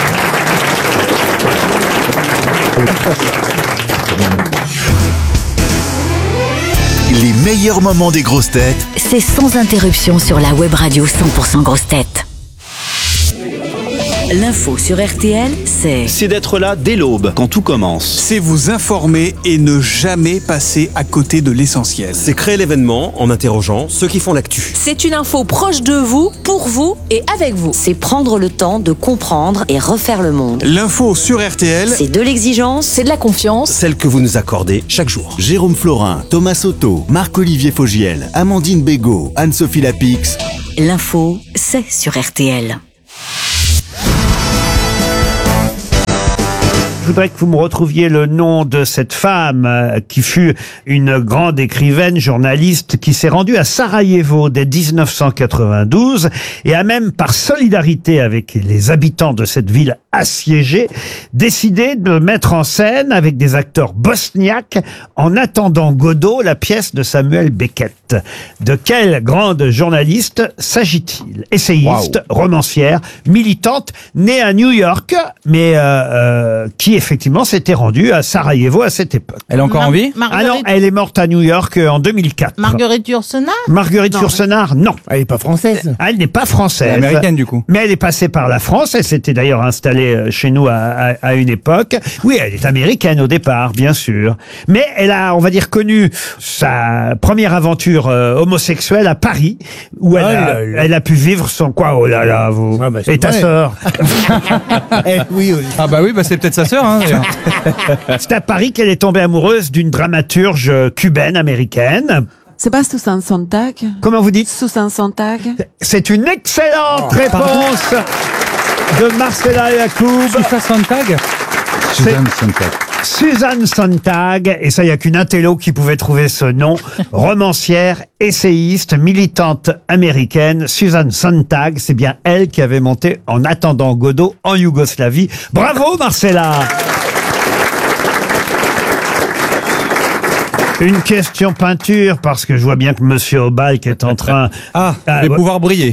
Les meilleurs moments des grosses têtes C'est sans interruption sur la web radio cent pour cent grosses têtes. L'info sur R T L, c'est... C'est d'être là dès l'aube, quand tout commence. C'est vous informer et ne jamais passer à côté de l'essentiel. C'est créer l'événement en interrogeant ceux qui font l'actu. C'est une info proche de vous, pour vous et avec vous. C'est prendre le temps de comprendre et refaire le monde. L'info sur R T L, C'est de l'exigence, C'est de la confiance. Celle que vous nous accordez chaque jour. Jérôme Florin, Thomas Soto, Marc-Olivier Fogiel, Amandine Bégaud, Anne-Sophie Lapix. L'info, c'est sur R T L. Je voudrais que vous me retrouviez le nom de cette femme euh, qui fut une grande écrivaine, journaliste, qui s'est rendue à Sarajevo dès dix-neuf cent quatre-vingt-douze et a même, par solidarité avec les habitants de cette ville assiégée, décidé de mettre en scène avec des acteurs bosniaques En attendant Godot, la pièce de Samuel Beckett. De quelle grande journaliste s'agit-il? Essayiste, wow. romancière, militante, née à New York, mais euh, euh, qui effectivement s'était rendue à Sarajevo à cette époque. Elle est encore Mar- en vie? Marguerite- Ah non, elle est morte à New York euh, en deux mille quatre. Marguerite Yourcenar Marguerite Non. Yourcenar, non. Elle n'est pas française. Ah, elle n'est pas française. Elle est américaine, du coup. Mais elle est passée par la France. Elle s'était d'ailleurs installée euh, chez nous à, à, à une époque. Oui, elle est américaine au départ, bien sûr. Mais elle a, on va dire, connu sa première aventure euh, homosexuelle à Paris, où elle, Oh a, là là. elle a pu vivre son quoi. Oh là là, vous. Ah bah, c'est Et ta vrai. sœur. Eh, oui, oui. Ah bah oui, bah c'est peut-être sa sœur. Hein, d'ailleurs. C'est à Paris qu'elle est tombée amoureuse d'une dramaturge cubaine américaine. C'est pas Susan Sontag? Comment vous dites? Susan Sontag. C'est une excellente Oh, réponse de Marcella Yacoub. Susan Sontag. Suzanne Sontag. Suzanne Sontag, et ça, il n'y a qu'une intello qui pouvait trouver ce nom. Romancière, essayiste, militante américaine, Suzanne Sontag, c'est bien elle qui avait monté En attendant Godot en Yougoslavie. Bravo, Marcella! Une question peinture, parce que je vois bien que Monsieur Obalk est en train... Ah, Ah, de ouais. pouvoir briller.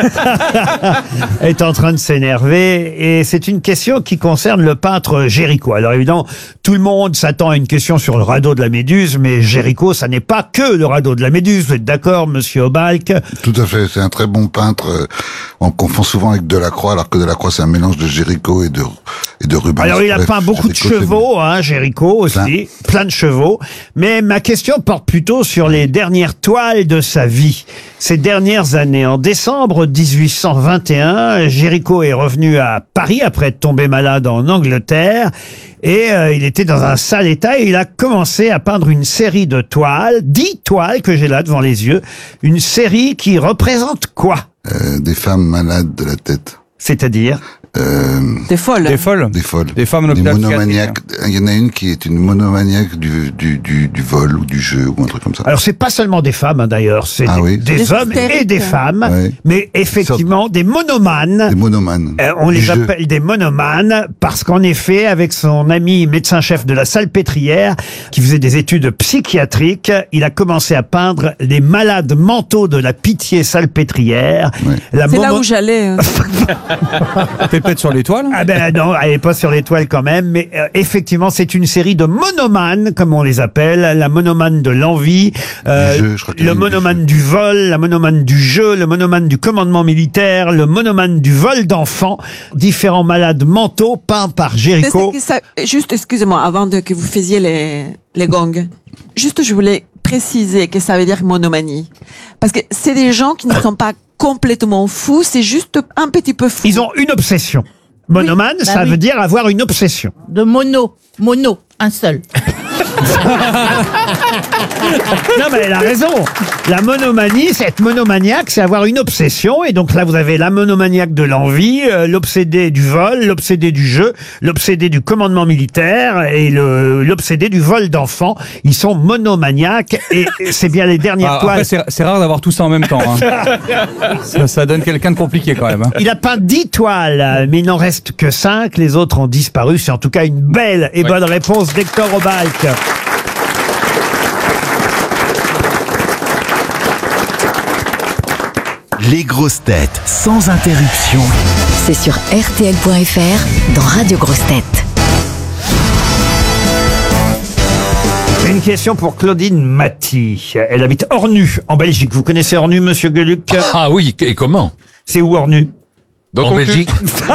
est en train de s'énerver, et c'est une question qui concerne le peintre Géricault. Alors évidemment, tout le monde s'attend à une question sur le radeau de la Méduse, mais Géricault, ça n'est pas que le radeau de la Méduse. Vous êtes d'accord, Monsieur Obalk? Tout à fait, c'est un très bon peintre. euh, On confond souvent avec Delacroix, alors que Delacroix, c'est un mélange de Géricault et de, et de Rubens. Alors il a Bref, peint beaucoup de Géricault, c'est chevaux, hein, Géricault aussi, plein. plein de chevaux. Mais ma question porte plutôt sur les dernières toiles de sa vie, ces dernières années. En décembre dix-huit cent vingt et un, Géricault est revenu à Paris après être tombé malade en Angleterre. Et euh, il était dans un sale état et il a commencé à peindre une série de toiles, dix toiles que j'ai là devant les yeux. Une série qui représente quoi? Euh, des femmes malades de la tête. C'est-à-dire? Euh, Des folles. Des folles. Des folles. Des femmes en Des hôpital monomaniaques. Il y en a une qui est une monomaniaque du, du, du, du vol ou du jeu ou un truc comme ça. Alors c'est pas seulement des femmes hein, d'ailleurs, c'est Ah des, oui. des Des hommes et hystériques. des femmes, Ouais. mais effectivement des monomanes. Des monomanes. Euh, on Du les jeu. appelle des monomanes parce qu'en effet, avec son ami médecin-chef de la Salpêtrière, qui faisait des études psychiatriques, il a commencé à peindre les malades mentaux de la pitié salpêtrière. Ouais. La C'est là momo- où j'allais. euh. T'es peut-être sur l'étoile. Ah ben non, elle est pas sur l'étoile quand même, mais euh, effectivement, c'est une série de monomanes, comme on les appelle, la monomane de l'envie, euh, Du jeu, je crois qu'il y a le une monomane du vol, la monomane du jeu, le monomane du commandement militaire, le monomane du vol d'enfants, différents malades mentaux peints par Géricault. Mais c'est que ça- Juste, excusez-moi, avant de, que vous faisiez les, les gongs. Juste, je voulais préciser que ça veut dire monomanie. Parce que c'est des gens qui ne sont pas complètement fous, c'est juste un petit peu fou. Ils ont une obsession. Monomane, Oui, bah ça oui. veut dire avoir une obsession. De mono. Mono. Un seul. Non, mais elle a raison. La monomanie, c'est être monomaniaque, c'est avoir une obsession. Et donc là, vous avez la monomaniaque de l'envie, euh, l'obsédé du vol, l'obsédé du jeu, l'obsédé du commandement militaire et le- l'obsédé du vol d'enfants. Ils sont monomaniaques et c'est bien les dernières Ah, toiles. après, c'est c'est rare d'avoir tout ça en même temps. hein. ça, ça donne quelqu'un de compliqué quand même. hein. Il a peint dix toiles, mais il n'en reste que cinq. Les autres ont disparu. C'est en tout cas une belle et bonne réponse d'Hector Obalk. Les grosses têtes sans interruption. C'est sur R T L point F R dans Radio Grosses Têtes. Une question pour Claudine Maty. Elle habite Ornu, en Belgique. Vous connaissez Ornu, monsieur Gueluc? Ah oui, et comment? C'est où Ornu? En Belgique.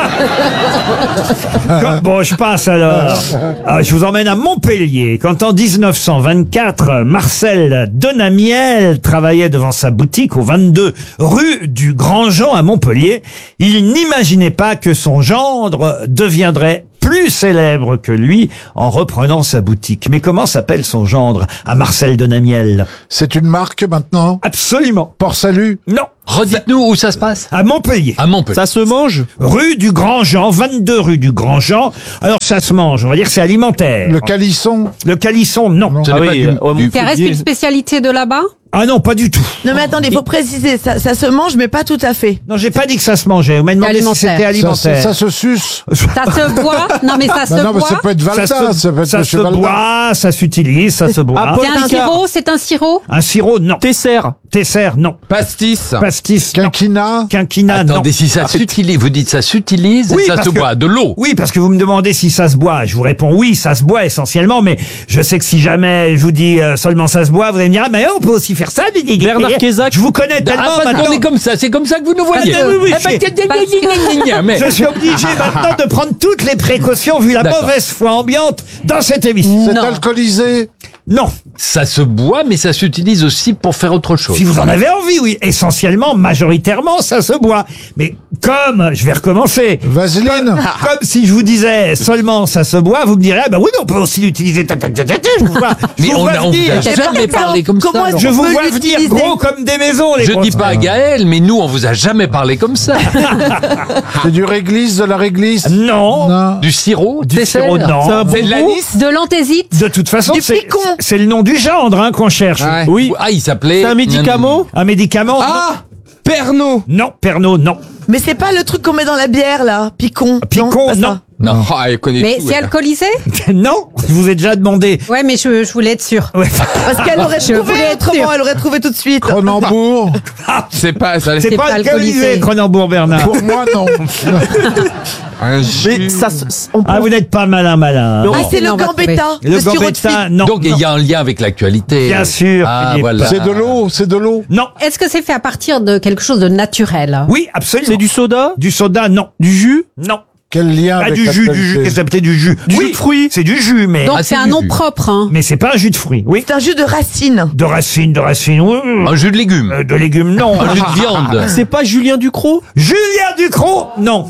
Quand- bon, je passe alors. Ah, je vous emmène à Montpellier. Quand en dix-neuf cent vingt-quatre, Marcel Denamiel travaillait devant sa boutique au vingt-deux rue du Grand Jean à Montpellier, il n'imaginait pas que son gendre deviendrait plus célèbre que lui en reprenant sa boutique. Mais comment s'appelle son gendre à Marcel Denamiel? C'est une marque maintenant? Absolument. Port Salut? Non. Redites-nous où ça se passe. À Montpellier. À Montpellier. Ça se mange? Rue du Grand Jean, vingt-deux rue du Grand Jean. Alors ça se mange, on va dire c'est alimentaire. Le calisson? Le calisson, non. Ce n'est pas du- au du Ça reste Montpellier. une spécialité de là-bas? Ah non, pas du tout. Non mais attendez, il faut préciser, ça, ça se mange mais pas tout à fait. Non, j'ai pas dit que ça se mangeait. Vous m'avez demandé si Alimentaire. c'était Ça, alimentaire. ça se suce? Ça se boit? Non, mais ça se Bah non, mais boit? ça peut être Valda, ça ça, peut être ça le se cheval d'Arc. boit, ça s'utilise, ça se boit. Ah, C'est un Paul Picard. sirop? C'est un sirop? Un sirop, non. Tesser. Tesser, non. Pastis. Pastis, non. Quinquina? Quinquina, non. Attendez, si ça s'utilise, vous dites ça s'utilise Oui, et ça parce se que- boit. De l'eau. Oui, parce que vous me demandez si ça se boit. Je vous réponds oui, ça se boit essentiellement, mais je sais que si jamais je vous dis euh, seulement ça se boit, vous allez me dire, ah, mais on peut aussi faire ça. Bernard Kézac. Je vous connais tellement Ah, parce maintenant. qu'on est comme ça, c'est comme ça que vous nous voyez. Ah, oui, oui, Eh ben, j'ai- gna, gna, gna, gna, gna, mais- Je suis obligé maintenant de prendre toutes les précautions vu la D'accord. mauvaise foi ambiante dans cette émission. C'est alcoolisé? Non. Ça se boit, mais ça s'utilise aussi pour faire autre chose. Si vous en avez envie, oui. Essentiellement, majoritairement, ça se boit. Mais comme, je vais recommencer. Vaseline? Comme si je vous disais seulement ça se boit, vous me direz, ah bah oui, mais on peut aussi l'utiliser. Ta, ta, ta, ta, ta. Je vous vois, je Mais vous on vois a- on venir. vous a jamais parlé comme ça. Comment est-ce Je qu'on vous peut vois venir l'utiliser? gros comme des maisons, les Je grosses dis pas à têtes. Gaël, mais nous, on vous a jamais parlé comme ça. C'est du réglisse, de la réglisse? Non. Non. Du sirop, Du Tesser. sirop, non. C'est un C'est de bonbon? l'anis. De l'anthésite? De toute façon, Du c'est picon. c'est le nom du gendre hein, qu'on cherche. Ouais. Oui. Ah, il s'appelait. C'est un médicament? Un médicament Ah Pernod. Non, Pernod, non. Mais c'est pas le truc qu'on met dans la bière là, picon. Picon, pas ça. non. Non. Ah, elle connaît Mais tout, c'est elle. alcoolisé? Non, je vous ai déjà demandé. Ouais, mais je, je voulais être sûre. Ouais. Parce qu'elle aurait Je trouvé voulais être autrement, sûre. elle aurait trouvé tout de suite. Cronenbourg? C'est pas ça. C'est C'est pas pas alcoolisé, alcoolisé. Cronenbourg, Bernard. Pour moi, non. Un Mais jus. ça, se- on peut- Ah, vous n'êtes pas malin, malin. Non. Ah, c'est le on va gambetta, Le le sirop de gambetta, figue. non. Donc, il y a un lien avec l'actualité. Bien sûr, Ah, Philippe. voilà. C'est de l'eau, c'est de l'eau. Non. Est-ce que c'est fait à partir de quelque chose de naturel? Oui, absolument. C'est du soda? Du soda, non. Du jus? Non. Quel lien Pas avec du jus, du l'actualité? jus. Qu'est-ce que ça s'appelait du jus? Du Oui, jus de fruits? c'est du jus, mais. Donc Ah, c'est c'est un du nom jus. propre, hein. Mais c'est pas un jus de fruits. Oui. C'est un jus de racine. De racines, de racines. Oui. Un jus de légumes. Euh, de légumes, non. Un jus de viande. C'est pas Julien Ducrot? Julien Ducrot, non.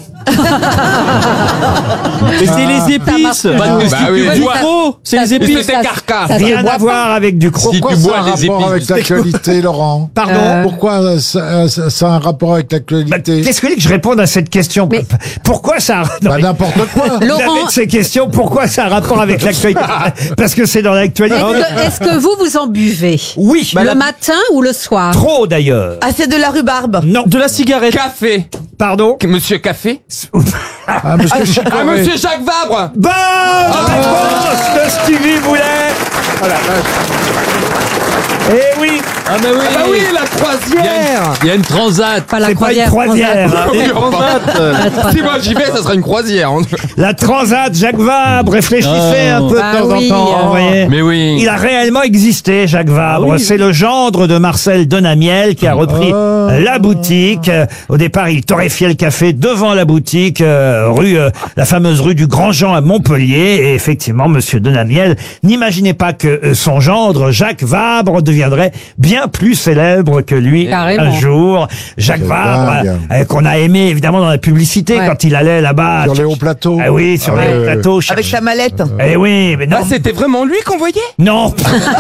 Mais c'est les épices. marche pas. Bah, Bah oui. Du Ducrot, c'est les épices. C'était carcasse. Ça se Rien boit à voir avec du croc. Si Pourquoi tu ça bois a un des rapport épices, avec c'est l'actualité, Laurent? Pardon. Euh, Pourquoi ça, ça- ça a un rapport avec Bah, l'actualité? Qu'est-ce que vous voulez que je réponde à cette question? Mais- Pourquoi ça a... non, Bah, mais- n'importe quoi. Vous Laurent- avez de ces questions, pourquoi ça a un rapport avec l'actualité? Parce que c'est dans l'actualité. Est-ce que, est-ce que vous, vous en buvez? Oui. Le matin ou le soir? Trop d'ailleurs. Ah, c'est de la rhubarbe. Non. De la cigarette. Café. Pardon. Monsieur Café. Ah, monsieur Ah, Chicoré. monsieur Jacques Vabre. Bonne réponse de Stevie Boulet. Oh la vache. Eh oui. Ah, bah oui. Ah bah oui, la Il y a croisière. une- il y a une transat. Pas la C'est pas une croisière. croisière. hein. Oui, enfin, Si moi j'y vais, ça sera une croisière. La transat, Jacques Vabre, réfléchissez Oh. un peu de Bah temps oui, en temps. euh. vous voyez. Mais oui. Il a réellement existé, Jacques Vabre. Ah oui. C'est le gendre de Marcel Denamiel qui a repris Oh. la boutique. Euh, Au départ, il torréfiait le café devant la boutique, euh, rue, euh, la fameuse rue du Grand Jean à Montpellier. Et effectivement, Monsieur Denamiel n'imaginait pas que euh, son gendre, Jacques Vabre, Vabre deviendrait bien plus célèbre que lui Carrément. un jour. Jacques C'est Vabre, dingue. euh, qu'on a aimé évidemment dans la publicité Ouais. quand il allait là-bas. Sur les hauts plateaux. Ah oui, sur Ah les ouais, hauts ouais. plateaux. Avec cherche- sa mallette. Eh oui, mais non. Ah, c'était vraiment lui qu'on voyait? Non.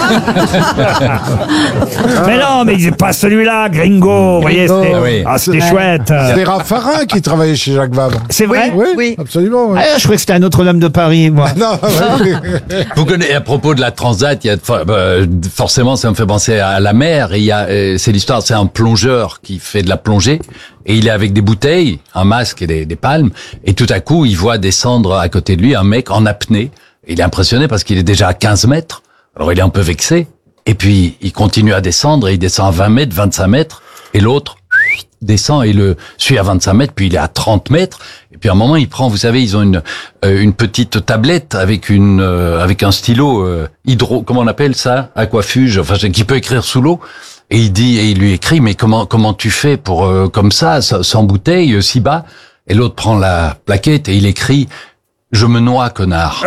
Mais non, mais c'est pas celui-là, Gringo. Vous voyez, c'était Ah oui. ah, c'était Ouais. chouette. C'est Raffarin qui travaillait chez Jacques Vabre. C'est vrai? Oui, Oui. absolument. oui. Ah, je croyais que c'était un autre homme de Paris, moi. Non, oui. Vous connaissez, à propos de la transat, il y a, euh, forcément, ça me fait penser à la mer. Et il y a, euh, c'est l'histoire, c'est un plongeur qui fait de la plongée. Et il est avec des bouteilles, un masque et des, des palmes. Et tout à coup, il voit descendre à côté de lui un mec en apnée. Il est impressionné parce qu'il est déjà à quinze mètres. Alors il est un peu vexé. Et puis, il continue à descendre et il descend à vingt mètres, vingt-cinq mètres. Et l'autre descend et le suit à vingt-cinq mètres, puis il est à trente mètres. Et puis à un moment, il prend, vous savez, ils ont une euh, une petite tablette avec une euh, avec un stylo euh, hydro, comment on appelle ça, aquafuge, enfin qui peut écrire sous l'eau. Et il dit, et il lui écrit, mais comment comment tu fais pour euh, comme ça, sans, sans bouteille, euh, si bas? Et l'autre prend la plaquette et il écrit, je me noie, connard.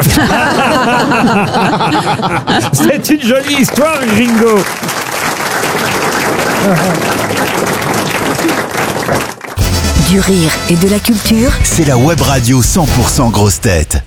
C'est une jolie histoire, Gringo. Du rire et de la culture. C'est la web radio cent pour cent grosse tête.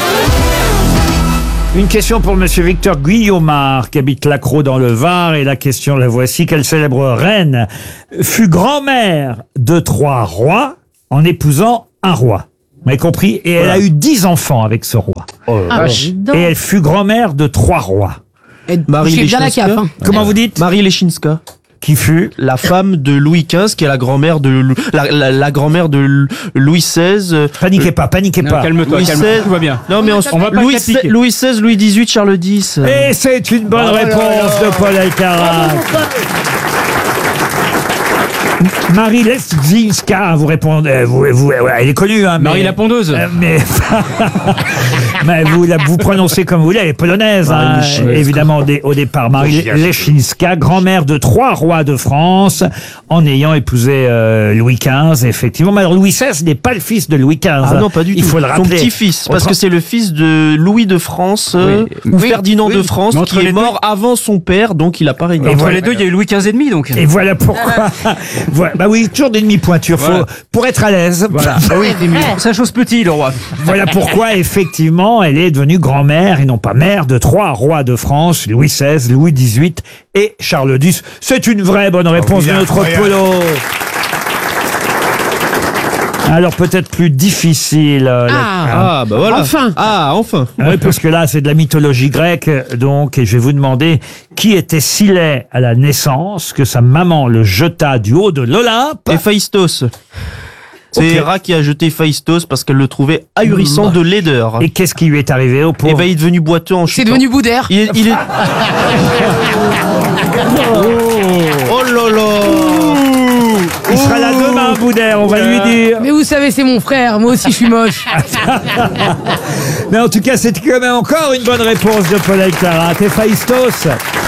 Une question pour Monsieur Victor Guillaumard, qui habite Lacroix dans le Var, et la question, la voici. Quelle célèbre reine fut grand-mère de trois rois en épousant un roi? Vous m'avez compris? Et elle a eu dix enfants avec ce roi. Ah, dis donc. Et elle fut grand-mère de trois rois. Marie Je suis bien la Lechinska. caf, hein. Comment vous dites? Marie Lechinska. Qui fut? La femme de Louis quinze, qui est la grand-mère de Lou- la, la, la grand-mère de Lou- Louis seize. euh, Paniquez pas, paniquez Non, pas. calme-toi, Louis calme-toi, seize. tout va bien. Non mais on, On va pas Louis, capiter. seize, Louis seize, Louis dix-huit, Charles dix. euh. Et c'est une bonne Oh là réponse là. de Paul Alcarat. Marie Leczinska, vous répondez, vous, vous, ouais, elle est connue, hein, mais- Marie la pondeuse. Euh, mais, mais vous, la, vous prononcez comme vous voulez, elle est polonaise, hein, évidemment, au, dé- au départ. Marie Leczinska, grand-mère de trois rois de France, en ayant épousé euh, Louis quinze, effectivement. Mais alors, Louis seize n'est pas le fils de Louis quinze. Ah hein. non, pas du Il tout. faut le Son rappeler. petit-fils, On parce tra- que c'est le fils de Louis de France, euh, ou Oui, Ferdinand oui. de France, Mais entre qui les est deux- mort avant son père, donc il a pas régné. Et Entre voilà. les deux, il y a eu Louis quinze et demi, donc. Et voilà pourquoi. Voilà. Bah oui, toujours des demi-pointures. Faut, Voilà. pour être à l'aise. Voilà. Ah oui, ça chose petit, le roi. Voilà pourquoi, effectivement, elle est devenue grand-mère et non pas mère de trois rois de France, Louis seize, Louis dix-huit et Charles dix. C'est une vraie bonne réponse oui, de notre incroyable. Polo. Alors peut-être plus difficile. euh, la- Ah bah voilà. Enfin. Ah enfin. Oui, parce que là, c'est de la mythologie grecque, donc, et je vais vous demander qui était si laid à la naissance que sa maman le jeta du haut de l'Olympe. Héphaïstos. C'est Ok. Héra qui a jeté Héphaïstos parce qu'elle le trouvait ahurissant de laideur. Et qu'est-ce qui lui est arrivé au Et pauvre bah, il est devenu boiteux en C'est chutant. devenu Boudère. Il est... Il est... oh là là. Il sera là demain, Boudère, on va lui dire. Mais vous savez, c'est mon frère. Moi aussi, je suis moche. Mais en tout cas, c'est quand même encore une bonne réponse de Paul Alcarat. Héphaïstos,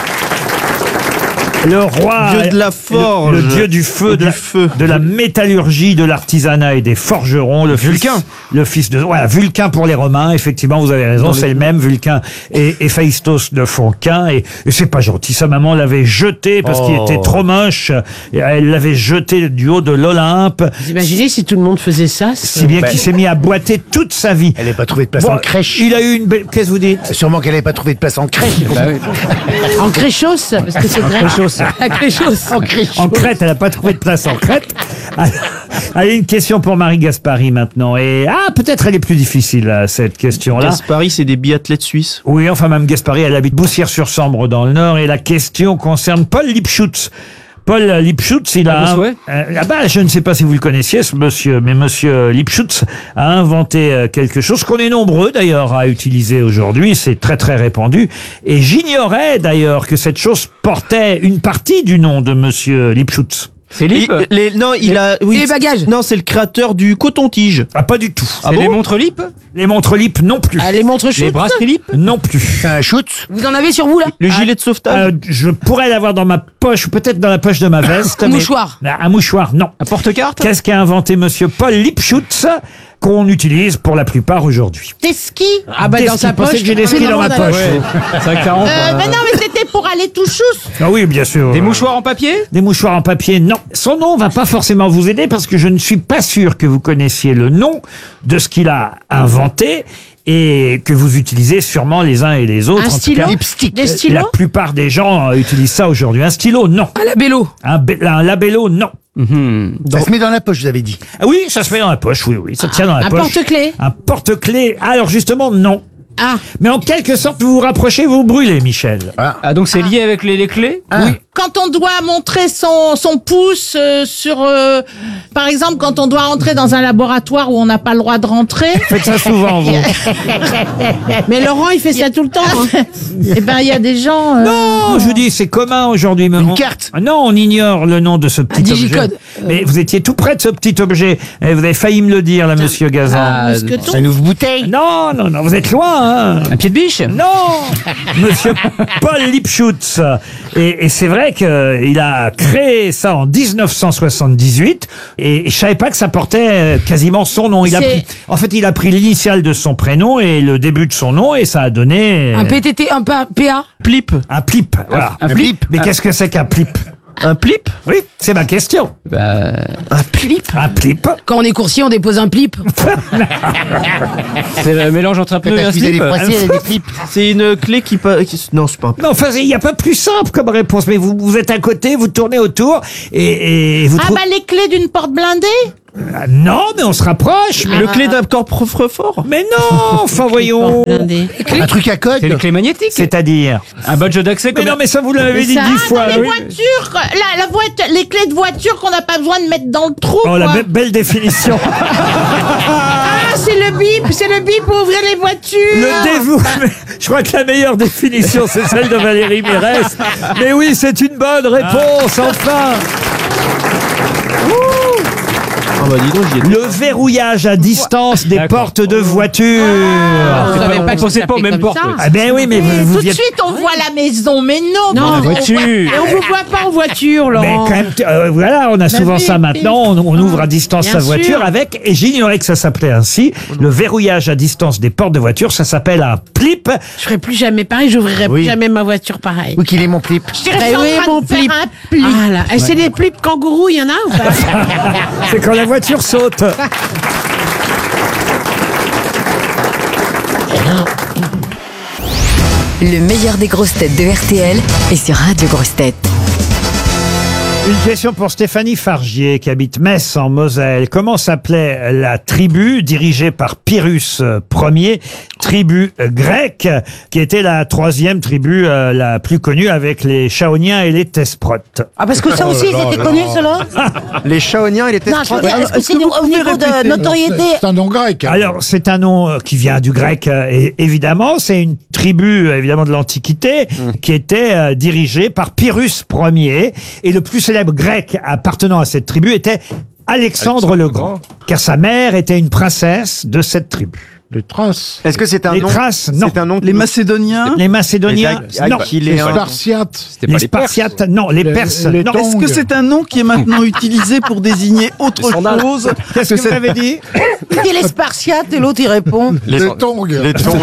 le roi, Dieu de la forge. le, le dieu du feu, Et de, du la, feu. de la métallurgie, de l'artisanat et des forgerons, le Vulcain. fils, le fils de, voilà, Vulcain pour les Romains. Effectivement, vous avez raison, c'est le même. Vulcain et Héphaïstos ne font qu'un, et, et c'est pas gentil. Sa maman l'avait jeté parce qu'il Oh. était trop moche. Et elle l'avait jeté du haut de l'Olympe, Vous imaginez si tout le monde faisait ça? si bien qu'il s'est mis à boiter toute sa vie. Elle n'avait pas trouvé de place Bon, en crèche. Il a eu une belle. Qu'est-ce que vous dites? Sûrement qu'elle n'avait pas trouvé de place en crèche. En créchos, parce que c'est grec. La créchose. En créchos. En Crète, elle n'a pas trouvé de place en Crète. Allez, une question pour Marie Gaspari maintenant. Et ah, peut-être elle est plus difficile, là, cette question-là. Gaspari, c'est des biathlètes suisses. Oui, enfin, Mme Gaspari, elle habite Boussières-sur-Sambre dans le Nord. Et la question concerne Paul Lipschutz. Paul Lipschutz, il a... Ah, un- vous souhaitez euh, ah bah, je ne sais pas si vous le connaissiez, ce monsieur, mais monsieur Lipschutz a inventé euh, quelque chose qu'on est nombreux d'ailleurs à utiliser aujourd'hui. C'est très très répandu. Et j'ignorais d'ailleurs que cette chose portait une partie du nom de monsieur Lipschutz. Philippe. Il- les- non, il a. Oui, Et les bagages. Non, c'est le créateur du coton-tige. Ah, pas du tout. Ah C'est bon les montres Lip. Les montres Lip non plus. Ah, les montres Les chutes. brasseries Lip. Non plus. C'est un shoot. Vous en avez sur vous, là? Le gilet de sauvetage. Euh, je pourrais l'avoir dans ma poche, ou peut-être dans la poche de ma veste. Un mais- mouchoir. Un mouchoir, non. Un porte-carte. Qu'est-ce qu'a inventé monsieur Paul Lipschutz qu'on utilise pour la plupart aujourd'hui. Des skis. Ah bah Des dans skis, sa pensez poche. que j'ai des skis dans ma Ouais. poche. C'est vrai que ça rentre, Euh, euh, mais non, mais c'était pour aller tout chousse. Ah oui, bien sûr. Des mouchoirs en papier? Des mouchoirs en papier, non. Son nom va pas forcément vous aider parce que je ne suis pas sûr que vous connaissiez le nom de ce qu'il a inventé et que vous utilisez sûrement les uns et les autres. Un En tout stylo cas, Des la stylos plupart des gens euh, utilisent ça aujourd'hui. Un stylo, non. Un labello. Un, bé- un labello, non. Ça se met dans la poche, vous avez dit. Ah oui, ça se met dans la poche, oui, oui, ça tient dans la Un poche. porte-clés. Un porte-clés. Alors justement, non. Ah. Mais en quelque sorte, vous vous rapprochez, vous brûlez, Michel. Ah, donc c'est lié avec les, les clés? Oui. Quand on doit montrer son, son pouce euh, sur... euh, par exemple, quand on doit rentrer dans un laboratoire où on n'a pas le droit de rentrer... Faites ça souvent, vous. Mais Laurent, il fait ça tout le temps. Hein. Eh ben, il y a des gens... euh, Non, je vous dis, c'est commun aujourd'hui. mais Une on- carte. Non, on ignore le nom de ce petit objet. digicode. Mais vous étiez tout près de ce petit objet. Et vous avez failli me le dire, là, monsieur Gazan. Ah, mousqueton. Ça une bouteille. Non, non, non, vous êtes loin, hein. un pied de biche? Non, monsieur Paul Lipschutz. Et, et c'est vrai qu'il a créé ça en dix-neuf cent soixante-dix-huit. Et je savais pas que ça portait euh, quasiment son nom. Il a C'est- pris, en fait, il a pris l'initiale de son prénom et le début de son nom et ça a donné euh, Un P T T, un pa- P A. Plip. un plip. Voilà. Un plip? Mais qu'est-ce que c'est qu'un plip? Un plip? Oui, c'est ma question. Bah, Un plip. Un plip. Quand on est coursier, on dépose un plip. c'est le mélange entre un pneu et un slip. C'est une clé qui peut. qui- Non, c'est pas. Non, enfin, il n'y a pas plus simple comme réponse. Mais vous, vous êtes à côté, vous tournez autour et, et vous Ah trouvez... bah les clés d'une porte blindée. Ah, non, mais on se rapproche. Mais, Le clé d'un coffre-fort. mais non, enfin voyons. Blindée. Un truc à code. C'est les clés magnétiques. C'est-à-dire. Un badge d'accès Mais comme non, un- mais ça vous l'avez Mais dit ça, dix ah, fois. dans les oui. voitures, la, la voiture, les clés de voiture qu'on n'a pas besoin de mettre dans le trou. Oh, la quoi. be- belle définition. Ah, c'est le bip, c'est le bip pour ouvrir les voitures. Le dévou. mais Je crois que la meilleure définition, c'est celle de Valérie Mérès. Mais oui, c'est une bonne réponse, enfin. Ah bah dis donc, j'y ai. Le verrouillage à distance des D'accord. portes de voiture. Ah, On C'est savait pas- pas on que pensait ça pas aux s'appelait mêmes comme portes. ça. Ah ben oui, mais vous, Et vous tout de y êtes- suite, on voit la maison, mais non. Non, bon, voiture. Et on vous voit pas en voiture, Mais Laurent. quand même, euh, voilà, on a souvent oui, ça oui. maintenant. On, on ouvre à distance Bien sa voiture sûr. avec, et j'ignorais que ça s'appelait ainsi, le verrouillage à distance des portes de voiture. Ça s'appelle un plip. Je ferai plus jamais pareil, j'ouvrirai Oui. plus jamais ma voiture pareil. Oui, qu'il est mon clip. Je dirais Eh ça en oui, train mon de faire plip. un plip. Ah là. Et c'est des plips kangourous, il y en a ou pas? C'est quand la voiture saute. Le meilleur des grosses têtes de R T L est sur Radio Grosses Têtes. Une question pour Stéphanie Fargier qui habite Metz en Moselle. Comment s'appelait la tribu dirigée par Pyrrhus Ier, tribu grecque, qui était la troisième tribu euh, la plus connue avec les Chaoniens et les Thesprotes? Ah, parce que ça aussi, c'était connu, cela. Les Chaoniens et les Non, je veux dire, est-ce que c'est au niveau de notoriété? C'est un nom grec. Alors, c'est un nom euh, qui vient du grec, euh, et évidemment. C'est une tribu, euh, évidemment, de l'Antiquité, qui était euh, dirigée par Pyrrhus Ier. Et le plus célèbre grec appartenant à cette tribu était Alexandre le Grand, car sa mère était une princesse de cette tribu. Les traces. Est-ce que c'est un Les nom traces, non. C'est un nom. Les Macédoniens. Les Macédoniens, Les non. Aqu- Les Aqu- Spartiates. Les Spartiates, non. Les Les- Perses, les non. Tongs. Est-ce que c'est un nom qui est maintenant utilisé pour désigner autre chose Qu'est-ce que vous avez dit? Il dit les Spartiates et l'autre il répond. Les tongs. Les tongs.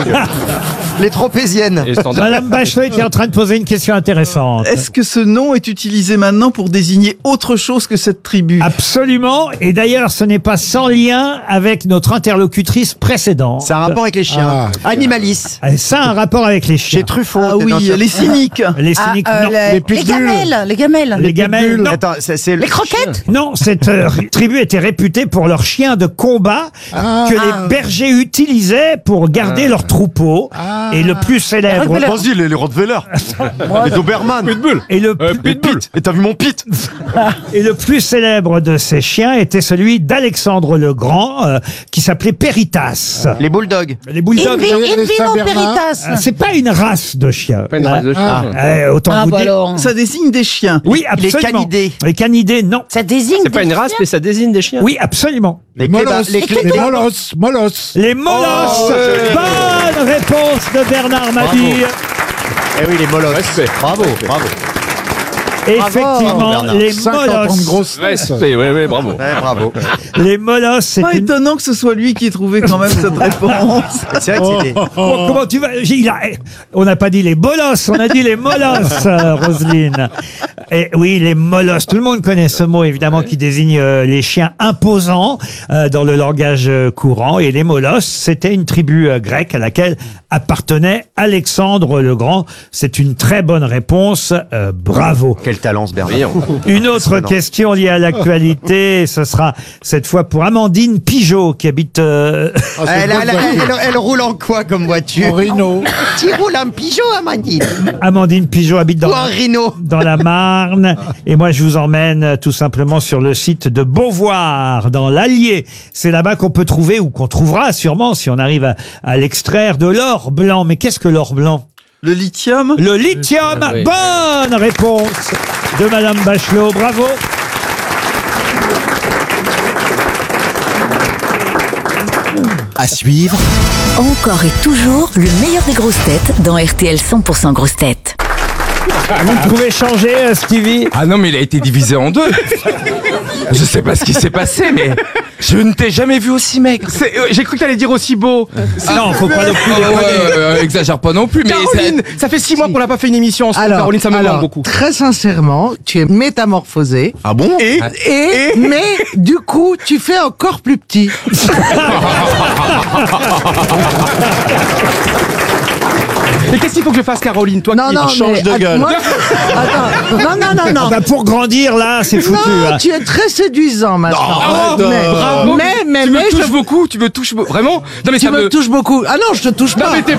Les tropéziennes. Madame Bachelot était en train de poser une question intéressante. Est-ce que ce nom est utilisé maintenant pour désigner autre chose que cette tribu? Absolument. Et d'ailleurs, ce n'est pas sans lien avec notre interlocutrice précédente. C'est un rapport avec les chiens. Ah. Animalice. Ah, Ça a un rapport avec les chiens. Chez Truffaut. Ah t'es dans oui, ce- les cyniques. Les Ah, cyniques, euh, non. les, Les les pitbulls. gamelles, les gamelles. Les gamelles, non. Attends, c'est c'est le Les croquettes. Non, cette euh, tribu était réputée pour leurs chiens de combat Ah. que Ah. les bergers utilisaient pour garder leurs troupeaux. Ah. Et le plus célèbre. Rottweiler. Vas-y, les, les Rottweiler. les Doberman. Pitbull. Et le, Les Pit. Et t'as vu mon Pit? et le plus célèbre de ces chiens était celui d'Alexandre le Grand, euh, qui s'appelait Peritas. Les Bulldogs. Les bulldogs. Invi- les Invino Saint-Bernard. Peritas. Ah, c'est pas une race de chiens. Pas une race de Ah, chien. eh, autant Ah vous bah dire. alors. Ça désigne des chiens. Oui, Les absolument. canidés. Les canidés, non. Ça désigne. C'est pas des une race, chiens. mais ça désigne des chiens. Oui, absolument. Les Molosses. cléba- les Les clé- molosses. Molosses. Les molosses. Oh, ouais. Bonne réponse de Bernard Mabille. Eh oui, les molosses. Bravo, bravo. Effectivement, les cinquante ans de molosses. grosse Respect, oui, oui, bravo. bravo. Les molosses, c'est Pas une... étonnant que ce soit lui qui ait trouvé quand même cette réponse. C'est vrai que c'était. Oh, comment tu vas il a- On n'a pas dit les bolosses, on a dit les molosses, euh, Roselyne. Et oui, les molosses. Tout le monde connaît ce mot, évidemment, qui désigne euh, les chiens imposants euh, dans le langage euh, courant. Et les molosses, c'était une tribu euh, grecque à laquelle appartenait Alexandre le Grand. C'est une très bonne réponse. Euh, bravo. Quel talent ce Bernard. Une autre Non. question liée à l'actualité, ce sera cette fois pour Amandine Pigeot qui habite... euh, Elle, elle, elle, elle- elle roule en quoi comme voiture? En Rhino. Tu roules en pigeon, Amandine? Amandine Pigeot habite dans, Ou en Rhino? dans la Marne. Et moi, je vous emmène euh, tout simplement sur le site de Beauvoir, dans l'Allier. C'est là-bas qu'on peut trouver, ou qu'on trouvera sûrement, si on arrive à, à l'extraire, de l'or blanc. Mais qu'est-ce que l'or blanc? Le lithium? Le lithium. Ah oui. Bonne réponse de Madame Bachelot. Bravo. À suivre, Encore et toujours le meilleur des grosses têtes dans R T L cent pour cent grosses têtes. Vous pouvez changer, euh, Stevie? Ah non, mais il a été divisé en deux. Je sais pas ce qui s'est passé, mais je ne t'ai jamais vu aussi maigre. C'est- euh, J'ai cru que t'allais dire aussi beau. Non, faut pas non plus. Ah ouais, euh, exagère pas non plus, mais Caroline, ça, ça fait six mois qu'on n'a pas fait une émission ensemble. Alors, Caroline, ça me alors, manque beaucoup. très sincèrement, tu es métamorphosé. Ah bon? Et, et mais du coup, tu fais encore plus petit. Mais qu'est-ce qu'il faut que je fasse, Caroline, toi Non, qui non, change mais de att- gueule? moi- Attends, non, non, non, non. Ah bah, pour grandir, là, c'est foutu. Non, hein. tu es très séduisant maintenant. Oh, mais, bravo. mais, mais, tu mais, me touches je- beaucoup, tu me touches beau- vraiment. Non mais tu ça me me touches beaucoup. Ah non, je te touche Non pas. mais t'es